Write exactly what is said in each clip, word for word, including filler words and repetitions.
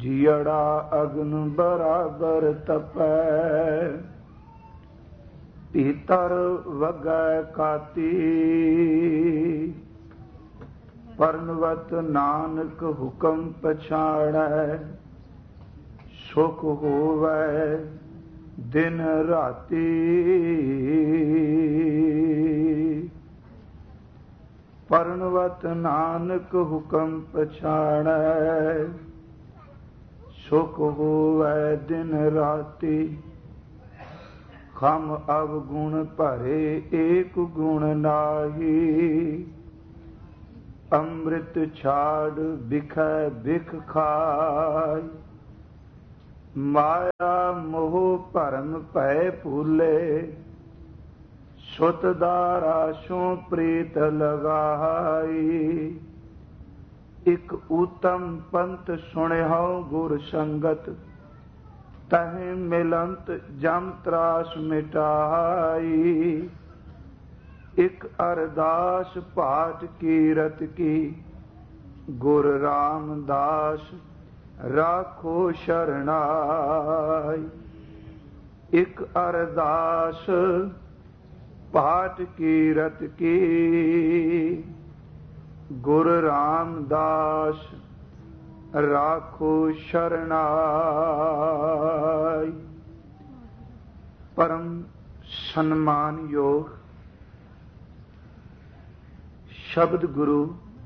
जियड़ा अग्न बराबर तपै, भीतर वगै काती। परनवत नानक हुक्म पछाड़ै, सुख होवै दिन राती। परनवत नानक हुक्म पछाड़ै, सुख होवै दिन राती। खम अवगुण भरे एक गुण नाही, अमृत छाड़ बिखै बिख खाय। माया मोह भरम भय भूले, सुत दाराशों प्रीत लगाई। इक उत्तम पंथ सुनिहो गुर संगत, तहें मिलंत जम त्रास मिटाई। इक अरदास पाठ कीरत की, गुर रामदास राखो शरणाई। इक अरदास पाठ कीरत की, गुर रामदास राखो शरणाई। परम सम्मान योग शब्द गुरु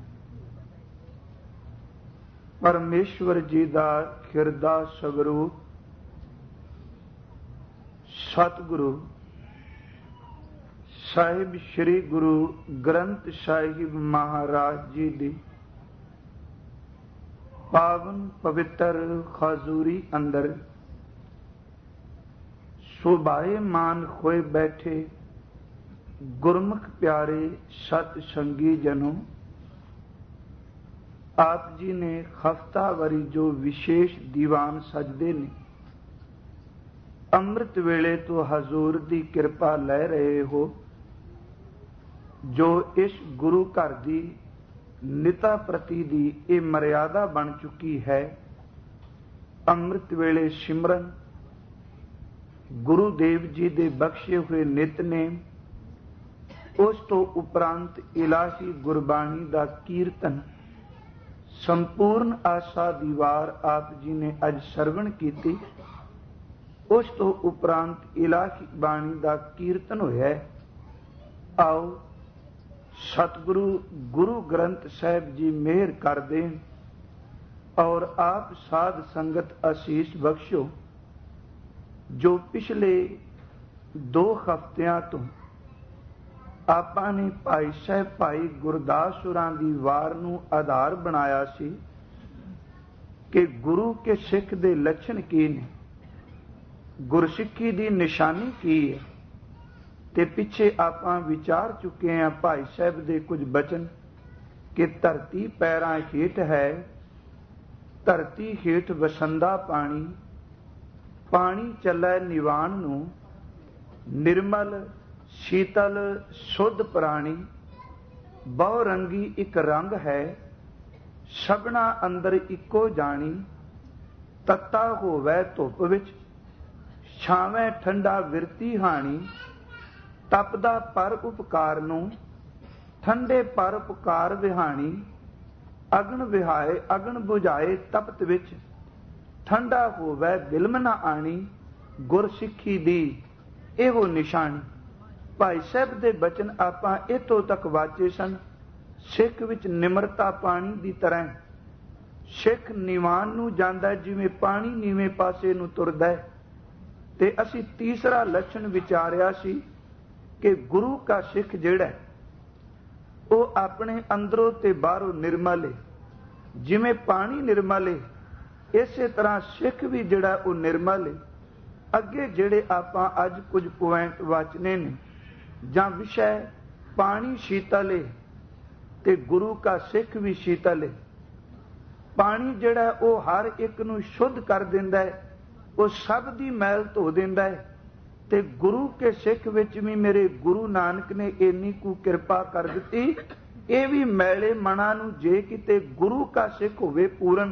परमेश्वर जी दा खिरदा स्वरूप सतगुरु ਸਾਹਿਬ ਸ਼੍ਰੀ ਗੁਰੂ ਗ੍ਰੰਥ ਸਾਹਿਬ ਮਹਾਰਾਜ ਜੀ ਦੀ ਪਾਵਨ ਪਵਿੱਤਰ ਖਜ਼ੂਰੀ ਅੰਦਰ ਸੁਭਾਏਮਾਨ ਹੋਏ ਬੈਠੇ ਗੁਰਮੁਖ ਪਿਆਰੇ ਸਤ ਸੰਗੀ ਜਨੋ, ਆਪ ਜੀ ਨੇ ਹਫਤਾਵਾਰੀ ਜੋ ਵਿਸ਼ੇਸ਼ ਦੀਵਾਨ ਸਜਦੇ ਨੇ, ਅੰਮ੍ਰਿਤ ਵੇਲੇ ਤੋਂ ਹਜ਼ੂਰ ਦੀ ਕਿਰਪਾ ਲੈ ਰਹੇ ਹੋ। ਜੋ ਇਸ ਗੁਰੂ ਘਰ ਦੀ ਨਿਤਾ ਪ੍ਰਤੀ ਦੀ ਇਹ ਮਰਿਆਦਾ ਬਣ ਚੁੱਕੀ ਹੈ, ਅੰਮ੍ਰਿਤ ਵੇਲੇ ਸਿਮਰਨ, ਗੁਰੂ ਦੇਵ ਜੀ ਦੇ ਬਖਸ਼ੇ ਹੋਏ ਨਿਤਨੇਮ, ਉਸ ਤੋਂ ਉਪਰੰਤ ਇਲਾਹੀ ਗੁਰਬਾਣੀ ਦਾ ਕੀਰਤਨ, ਸੰਪੂਰਨ ਆਸਾ ਦੀ ਵਾਰ ਆਪ ਜੀ ਨੇ ਅੱਜ ਸਰਵਣ ਕੀਤੀ। ਉਸ ਤੋਂ ਉਪਰੰਤ ਇਲਾਹੀ ਬਾਣੀ ਦਾ ਕੀਰਤਨ ਹੋਇਆ। ਆਓ सतगुरु गुरु ग्रंथ साहिब जी मेहर कर दें और आप साध संगत आशीष बख्शो। जो पिछले दो हफ्तियां तो आपां ने भाई साहब भाई गुरदास होरां दी वार नूं आधार बनाया सी कि गुरु के सिख दे लक्षण की ने, गुरसिੱਖੀ दी निशानी की है। ਤੇ ਪਿੱਛੇ ਆਪਾਂ ਵਿਚਾਰ ਚੁੱਕੇ ਹਾਂ ਭਾਈ ਸਾਹਿਬ ਦੇ ਕੁਝ ਬਚਨ ਕਿ ਧਰਤੀ ਪੈਰਾਂ ਹੇਠ ਹੈ, ਧਰਤੀ ਹੇਠ ਵਸੰਦਾ ਪਾਣੀ, ਪਾਣੀ ਚੱਲੈ ਨਿਵਾਣ ਨੂੰ, ਨਿਰਮਲ ਸ਼ੀਤਲ ਸ਼ੁੱਧ ਪ੍ਰਾਣੀ। ਬਹੁ ਰੰਗੀ ਇੱਕ ਰੰਗ ਹੈ, ਸਭਨਾ ਅੰਦਰ ਇੱਕੋ ਜਾਣੀ। ਤੱਤਾ ਹੋਵੈ ਧੁੱਪ ਵਿੱਚ, ਛਾਵੇਂ ਠੰਡਾ ਵਿਰਤੀ ਹਾਣੀ। ਤਪਦਾ ਪਰ ਉਪਕਾਰ ਨੂੰ, ਠੰਡੇ ਪਰ ਉਪਕਾਰ ਵਿਹਾਣੀ। ਅਗਨ ਵਿਹਾਏ ਅਗਨ ਬੁਝਾਏ ਤਪਤ ਵਿੱਚ, ਠੰਡਾ ਹੋਵੇ ਬਿਲਮ ਨਾ ਆਣੀ। ਗੁਰਸਿੱਖੀ ਦੀ ਇਹੋ ਨਿਸ਼ਾਨੀ। ਭਾਈ ਸਾਹਿਬ ਦੇ ਬਚਨ ਆਪਾਂ ਇੱਥੋਂ ਤੱਕ ਵਾਚੇ ਸਨ। ਸਿੱਖ ਵਿੱਚ ਨਿਮਰਤਾ ਪਾਣੀ ਦੀ ਤਰ੍ਹਾਂ, ਸਿੱਖ ਨਿਵਾਨ ਨੂੰ ਜਾਂਦਾ ਜਿਵੇਂ ਪਾਣੀ ਨੀਵੇਂ ਪਾਸੇ ਨੂੰ ਤੁਰਦਾ ਹੈ। ਤੇ ਅਸੀਂ ਤੀਸਰਾ ਲੱਛਣ ਵਿਚਾਰਿਆ ਸੀ ਕਿ ਗੁਰੂ का सिख ਜਿਹੜਾ ਉਹ ਆਪਣੇ ਅੰਦਰੋਂ ਤੇ ਬਾਹਰੋਂ ਨਿਰਮਲ ਹੈ। ਜਿਵੇਂ ਪਾਣੀ ਨਿਰਮਲ ਹੈ, ਇਸੇ ਤਰ੍ਹਾਂ ਸਿੱਖ ਵੀ ਜਿਹੜਾ ਉਹ ਨਿਰਮਲ ਹੈ। ਅੱਗੇ ਜਿਹੜੇ ਆਪਾਂ ਅੱਜ ਕੁਝ ਪੁਆਇੰਟ ਵਾਚਨੇ ਨੇ ਜਾਂ ਵਿਸ਼ਾ, ਪਾਣੀ ਸ਼ੀਤਲ ਹੈ ਤੇ ਗੁਰੂ का सिख ਵੀ ਸ਼ੀਤਲ ਹੈ। ਪਾਣੀ ਜਿਹੜਾ ਉਹ ਹਰ ਇੱਕ ਨੂੰ ਸ਼ੁੱਧ ਕਰ ਦਿੰਦਾ ਹੈ, ਉਹ ਸਭ ਦੀ ਮੈਲ ਧੋ ਦਿੰਦਾ ਹੈ। ਤੇ ਗੁਰੂ ਕੇ ਸਿੱਖ ਵਿੱਚ ਵੀ ਮੇਰੇ ਗੁਰੂ ਨਾਨਕ ਨੇ ਇੰਨੀ ਕੁ ਕਿਰਪਾ ਕਰ ਦਿੱਤੀ, ਇਹ ਵੀ ਮੈਲੇ ਮਨਾਂ ਨੂੰ ਜੇ ਕਿਤੇ ਗੁਰੂ ਕਾ ਸਿੱਖ ਹੋਵੇ ਪੂਰਨ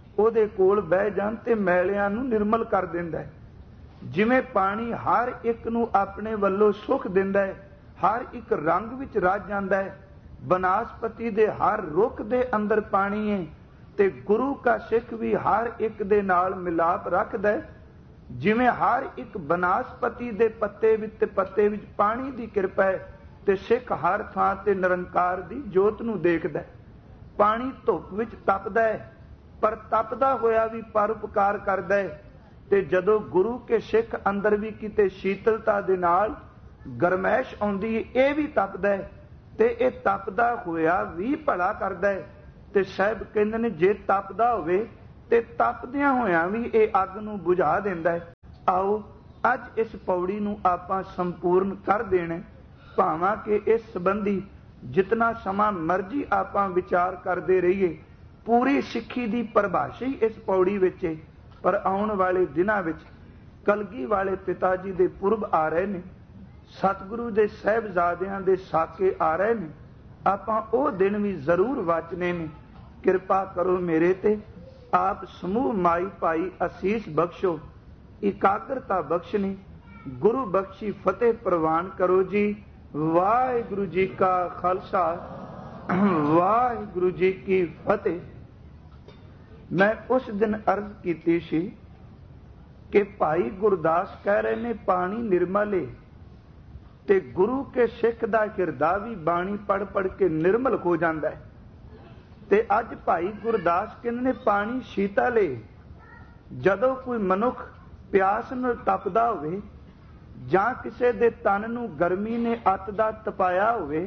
ਉਹਦੇ ਕੋਲ ਬਹਿ ਜਾਣ ਤੇ ਮੈਲਿਆਂ ਨੂੰ ਨਿਰਮਲ ਕਰ ਦਿੰਦਾ ਹੈ। ਜਿਵੇਂ ਪਾਣੀ ਹਰ ਇੱਕ ਨੂੰ ਆਪਣੇ ਵੱਲੋਂ ਸੁੱਖ ਦਿੰਦਾ ਹੈ, ਹਰ ਇੱਕ ਰੰਗ ਵਿੱਚ ਰਚ ਜਾਂਦਾ ਹੈ। ਬਨਾਸਪਤੀ ਦੇ ਹਰ ਰੁੱਖ ਦੇ ਅੰਦਰ ਪਾਣੀ ਹੈ ਤੇ ਗੁਰੂ ਕਾ ਸਿੱਖ ਵੀ ਹਰ ਇੱਕ ਦੇ ਨਾਲ ਮਿਲਾਪ ਰੱਖਦਾ ਹੈ। ਜਿਵੇਂ ਹਰ ਇੱਕ ਬਨਾਸਪਤੀ ਦੇ ਪੱਤੇ ਵਿੱਚ ਤੇ ਪੱਤੇ ਵਿੱਚ ਪਾਣੀ ਦੀ ਕਿਰਪਾ ਹੈ ਤੇ ਸਿੱਖ ਹਰ ਥਾਂ ਤੇ ਨਿਰੰਕਾਰ ਦੀ ਜੋਤ ਨੂੰ ਦੇਖਦਾ ਹੈ। ਪਾਣੀ ਧੁੱਪ ਵਿੱਚ ਤਪਦਾ ਹੈ, ਪਰ ਤਪਦਾ ਹੋਇਆ ਵੀ ਪਰਉਪਕਾਰ ਕਰਦਾ ਹੈ। ਤੇ ਜਦੋਂ ਗੁਰੂ ਕੇ ਸਿੱਖ ਅੰਦਰ ਵੀ ਕਿਤੇ ਸ਼ੀਤਲਤਾ ਦੇ ਨਾਲ ਗਰਮੈਸ਼ ਆਉਂਦੀ ਹੈ, ਇਹ ਵੀ ਤਪਦਾ ਹੈ ਤੇ ਇਹ ਤਪਦਾ ਹੋਇਆ ਵੀ ਭਲਾ ਕਰਦਾ ਹੈ। ਤੇ ਸਾਹਿਬ ਕਹਿੰਦੇ ਨੇ ਜੇ ਤਪਦਾ ਹੋਵੇ ਤੇ ਤਪਦਿਆਂ ਹੋਇਆਂ ਵੀ ਇਹ ਅੱਗ ਨੂੰ ਬੁਝਾ ਦਿੰਦਾ ਹੈ। ਆਓ ਅੱਜ ਇਸ ਪੌੜੀ ਨੂੰ ਆਪਾਂ ਸੰਪੂਰਨ ਕਰ ਦੇਣਾ, ਭਾਵਾਂ ਕਿ ਇਸ ਸੰਬੰਧੀ ਜਿਤਨਾ ਸਮਾਂ ਮਰਜ਼ੀ ਆਪਾਂ ਵਿਚਾਰ ਕਰਦੇ ਰਹੀਏ। ਪੂਰੀ ਸਿੱਖੀ ਦੀ ਪਰਿਭਾਸ਼ਾ ਹੀ ਇਸ ਪੌੜੀ ਵਿੱਚ ਹੈ। ਪਰ ਆਉਣ ਵਾਲੇ ਦਿਨਾਂ ਵਿੱਚ ਕਲਗੀ ਵਾਲੇ ਪਿਤਾ ਜੀ ਦੇ ਪੁਰਬ ਆ ਰਹੇ ਨੇ, ਸਤਿਗੁਰੂ ਦੇ ਸਾਹਿਬਜ਼ਾਦਿਆਂ ਦੇ ਸਾਕੇ ਆ ਰਹੇ ਨੇ। ਆਪਾਂ ਉਹ ਦਿਨ ਵੀ ਜ਼ਰੂਰ ਵਾਚਨੇ ਨੇ। ਕਿਰਪਾ ਕਰੋ ਮੇਰੇ ਤੇ, ਆਪ ਸਮੂਹ ਮਾਈ ਭਾਈ ਅਸੀਸ ਬਖਸ਼ੋ, ਇਕਾਗਰਤਾ ਬਖਸ਼ਣੀ, ਗੁਰੂ ਬਖਸ਼ੀ ਫਤਿਹ ਪ੍ਰਵਾਨ ਕਰੋ ਜੀ। ਵਾਹਿਗੁਰੂ ਜੀ ਕਾ ਖਾਲਸਾ, ਵਾਹਿਗੁਰੂ ਜੀ ਕੀ ਫਤਿਹ। ਮੈਂ ਉਸ ਦਿਨ ਅਰਜ਼ ਕੀਤੀ ਸੀ ਕਿ ਭਾਈ ਗੁਰਦਾਸ ਕਹਿ ਰਹੇ ਨੇ ਪਾਣੀ ਨਿਰਮਲ ਹੈ ਤੇ ਗੁਰੂ ਕੇ ਸਿੱਖ ਦਾ ਹਿਰਦਾ ਵੀ ਬਾਣੀ ਪੜ ਪੜ ਕੇ ਨਿਰਮਲ ਹੋ ਜਾਂਦਾ ਹੈ। ਤੇ ਅੱਜ ਭਾਈ ਗੁਰਦਾਸ ਕਹਿੰਦੇ ਨੇ ਪਾਣੀ ਸ਼ੀਤਲ ਹੈ। ਜਦੋਂ ਕੋਈ ਮਨੁੱਖ ਪਿਆਸ ਨਾਲ ਤਪਦਾ ਹੋਵੇ ਜਾਂ ਕਿਸੇ ਦੇ ਤਨ ਨੂੰ ਗਰਮੀ ਨੇ ਅੱਤ ਦਾ ਤਪਾਇਆ ਹੋਵੇ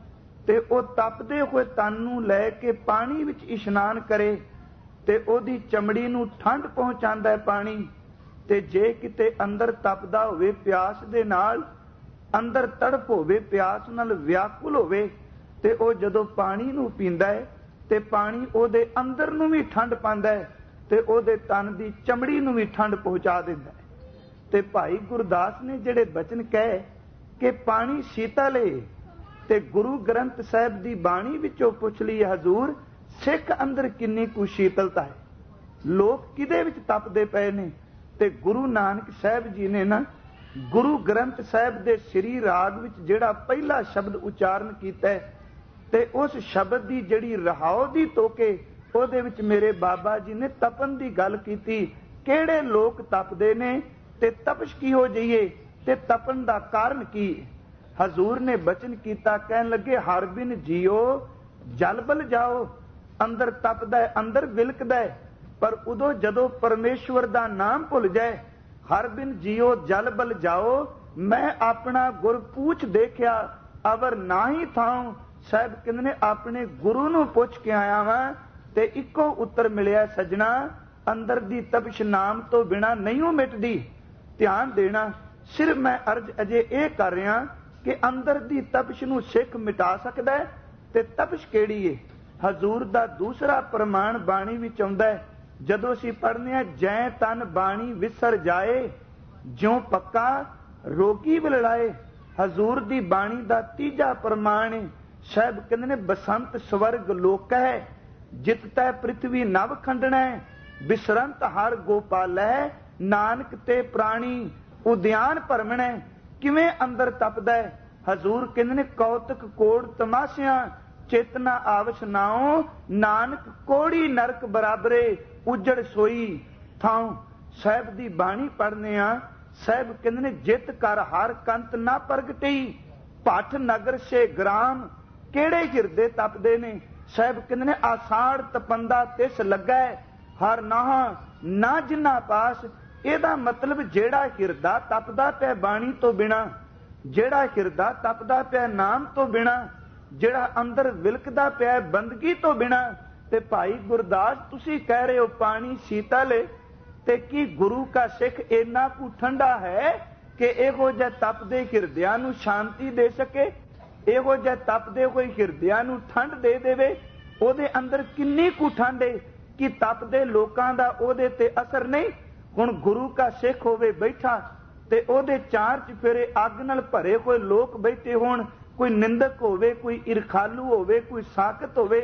ਤੇ ਉਹ ਤਪਦੇ ਹੋਏ ਤਨ ਨੂੰ ਲੈ ਕੇ ਪਾਣੀ ਵਿੱਚ ਇਸ਼ਨਾਨ ਕਰੇ ਤੇ ਉਹਦੀ ਚਮੜੀ ਨੂੰ ਠੰਡ ਪਹੁੰਚਾਉਂਦਾ ਹੈ ਪਾਣੀ। ਤੇ ਜੇ ਕਿਤੇ ਅੰਦਰ ਤਪਦਾ ਹੋਵੇ, ਪਿਆਸ ਦੇ ਨਾਲ ਅੰਦਰ ਤੜਪ ਹੋਵੇ, ਪਿਆਸ ਨਾਲ ਵਿਆਕੁਲ ਹੋਵੇ, ਤੇ ਉਹ ਜਦੋਂ ਪਾਣੀ ਨੂੰ ਪੀਂਦਾ ਹੈ ਤੇ ਪਾਣੀ ਉਹਦੇ ਅੰਦਰ ਨੂੰ ਵੀ ਠੰਡ ਪਾਉਂਦਾ ਹੈ ਤੇ ਉਹਦੇ ਤਨ ਦੀ ਚਮੜੀ ਨੂੰ ਵੀ ਠੰਡ ਪਹੁੰਚਾ ਦਿੰਦਾ ਹੈ। ਤੇ ਭਾਈ ਗੁਰਦਾਸ ਨੇ ਜਿਹੜੇ ਬਚਨ ਕਹੇ ਕਿ ਪਾਣੀ ਸ਼ੀਤਲ ਹੈ, ਤੇ ਗੁਰੂ ਗ੍ਰੰਥ ਸਾਹਿਬ ਦੀ ਬਾਣੀ ਵਿੱਚੋਂ ਪੁੱਛ ਲਈ ਹਜ਼ੂਰ ਸਿੱਖ ਅੰਦਰ ਕਿੰਨੀ ਕੁ ਸ਼ੀਤਲਤਾ ਹੈ, ਲੋਕ ਕਿਹਦੇ ਵਿੱਚ ਤਪਦੇ ਪਏ ਨੇ। ਤੇ ਗੁਰੂ ਨਾਨਕ ਸਾਹਿਬ ਜੀ ਨੇ ਨਾ ਗੁਰੂ ਗ੍ਰੰਥ ਸਾਹਿਬ ਦੇ ਸ੍ਰੀ ਰਾਗ ਵਿੱਚ ਜਿਹੜਾ ਪਹਿਲਾ ਸ਼ਬਦ ਉਚਾਰਨ ਕੀਤਾ ਤੇ ਉਸ ਸ਼ਬਦ ਦੀ ਜਿਹੜੀ ਰਹਾਉ ਦੀ ਤੋਕੇ ਉਹਦੇ ਵਿੱਚ ਮੇਰੇ ਬਾਬਾ ਜੀ ਨੇ ਤਪਨ ਦੀ ਗੱਲ ਕੀਤੀ। ਕਿਹੜੇ ਲੋਕ ਤਪਦੇ ਨੇ ਤੇ ਤਪਸ਼ ਕੀ ਹੋ ਜਾਈਏ ਤੇ ਤਪਨ ਦਾ ਕਾਰਨ ਕੀ। ਹਜ਼ੂਰ ਨੇ ਬਚਨ ਕੀਤਾ, ਕਹਿਣ ਲੱਗੇ ਹਰ ਬਿਨ ਜੀਓ ਜਲ ਬਲ ਜਾਓ। ਅੰਦਰ ਤਪਦਾ ਹੈ, ਅੰਦਰ ਵਿਲਕਦਾ ਹੈ, ਪਰ ਉਦੋਂ ਜਦੋਂ ਪਰਮੇਸ਼ਵਰ ਦਾ ਨਾਮ ਭੁੱਲ ਜਾਏ, ਹਰ ਬਿਨ ਜੀਓ ਜਲ ਬਲ ਜਾਓ, ਮੈਂ ਆਪਣਾ ਗੁਰ ਪੂਛ ਦੇਖਿਆ ਅਵਰ ਨਾ ਹੀ ਥਾਉ। ਸਾਹਿਬ ਕਹਿੰਦੇ ਨੇ ਆਪਣੇ ਗੁਰੂ ਨੂੰ ਪੁੱਛ ਕੇ ਆਇਆ ਵਾਂ ਤੇ ਇੱਕੋ ਉੱਤਰ ਮਿਲਿਆ, ਸੱਜਣਾ ਅੰਦਰ ਦੀ ਤਪਸ਼ ਨਾਮ ਤੋਂ ਬਿਨਾ ਨਹੀਂ ਉਹ ਮਿਟਦੀ। ਧਿਆਨ ਦੇਣਾ, ਸਿਰਫ ਮੈਂ ਅਰਜ਼ ਅਜੇ ਇਹ ਕਰ ਰਿਹਾ ਕਿ ਅੰਦਰ ਦੀ ਤਪਸ਼ ਨੂੰ ਸਿੱਖ ਮਿਟਾ ਸਕਦਾ ਹੈ ਤੇ ਤਪਸ਼ ਕਿਹੜੀ ਹੈ। ਹਜ਼ੂਰ ਦਾ ਦੂਸਰਾ ਪ੍ਰਮਾਣ ਬਾਣੀ ਵਿੱਚ ਆਉਂਦਾ ਹੈ, ਜਦੋਂ ਅਸੀਂ ਪੜ੍ਹਨੇ ਆ ਜੈ ਤਨ ਬਾਣੀ ਵਿਸਰ ਜਾਏ ਜਿਉ ਪੱਕਾ ਰੋਗੀ ਬਲੜਾਏ। ਹਜ਼ੂਰ ਦੀ ਬਾਣੀ ਦਾ ਤੀਜਾ ਪ੍ਰਮਾਣ ਹੈ। ਸਾਹਿਬ ਕਹਿੰਦੇ ਨੇ ਬਸੰਤ ਸਵਰਗ ਲੋਕ ਹੈ, ਜਿਤ ਤੈ ਪ੍ਰਿਥਵੀ ਨਵ ਖੰਡਣਾ, ਬਿਸਰੰਤ ਹਰ ਗੋਪਾਲੈ, ਨਾਨਕ ਤੇ ਪ੍ਰਾਣੀ ਉਦਿਆਨ ਭਰਮਣਾ। ਕਿਵੇਂ ਅੰਦਰ ਤਪਦਾ ਹੈ। ਹਜ਼ੂਰ ਕਹਿੰਦੇ ਨੇ ਕੌਤਕ ਕੋੜ ਤਮਾਸ਼ਿਆਂ ਚੇਤਨਾ ਆਵਸ਼ ਨਾਉ, ਨਾਨਕ ਕੋੜੀ ਨਰਕ ਬਰਾਬਰੇ ਉਜੜ ਸੋਈ ਥਾਉ। ਸਾਹਿਬ ਦੀ ਬਾਣੀ ਪੜ੍ਹਨੇ ਆ, ਸਾਹਿਬ ਕਹਿੰਦੇ ਨੇ ਜਿਤ ਕਰ ਹਰ ਕੰਤ ਨਾ ਪ੍ਰਗਟੀ, ਭੱਠ ਨਗਰ ਸੇ ਗ੍ਰਾਮ। ਕਿਹੜੇ ਹਿਰਦੇ ਤਪਦੇ ਨੇ। ਸਾਹਿਬ ਕਹਿੰਦੇ ਨੇ ਆਸਾੜ ਤਪੰਦਾ ਤਿਸ ਲੱਗਾ, ਹਰ ਨਾਹ ਨਾ ਜਿੰਨਾ ਪਾਸ। ਇਹਦਾ ਮਤਲਬ ਜਿਹੜਾ ਹਿਰਦਾ ਤਪਦਾ ਪਿਆ ਬਾਣੀ ਤੋਂ ਬਿਨਾ, ਜਿਹੜਾ ਹਿਰਦਾ ਤਪਦਾ ਪਿਆ ਨਾਮ ਤੋਂ ਬਿਨਾ, ਜਿਹੜਾ ਅੰਦਰ ਵਿਲਕਦਾ ਪਿਆ ਬੰਦਗੀ ਤੋਂ ਬਿਨਾ। ਤੇ ਭਾਈ ਗੁਰਦਾਸ ਤੁਸੀਂ ਕਹਿ ਰਹੇ ਹੋ ਪਾਣੀ ਸ਼ੀਤਲ ਹੈ, ਤੇ ਕੀ ਗੁਰੂ ਕਾ ਸਿੱਖ ਇੰਨਾ ਕੁ ਠੰਡਾ ਹੈ ਕਿ ਇਹੋ ਜਿਹੇ ਤਪਦੇ ਹਿਰਦਿਆਂ ਨੂੰ ਸ਼ਾਂਤੀ ਦੇ ਸਕੇ, ਇਹੋ ਜਿਹੇ ਤਪਦੇ ਹੋਏ ਹਿਰਦਿਆਂ ਨੂੰ ਠੰਡ ਦੇ ਦੇਵੇ। ਉਹਦੇ ਅੰਦਰ ਕਿੰਨੀ ਕੁ ਠੰਡ ਹੈ ਕਿ ਤਪਦੇ ਲੋਕਾਂ ਦਾ ਉਹਦੇ ਤੇ ਅਸਰ ਨਹੀਂ। ਹੁਣ ਗੁਰੂ ਕਾ ਸਿੱਖ ਹੋਵੇ ਬੈਠਾ ਤੇ ਉਹਦੇ ਚਾਰ ਚੁਫੇਰੇ ਅੱਗ ਨਾਲ ਭਰੇ ਹੋਏ ਲੋਕ ਬੈਠੇ ਹੋਣ, ਕੋਈ ਨਿੰਦਕ ਹੋਵੇ, ਕੋਈ ਇਰਖਾਲੂ ਹੋਵੇ, ਕੋਈ ਸਾਕਤ ਹੋਵੇ,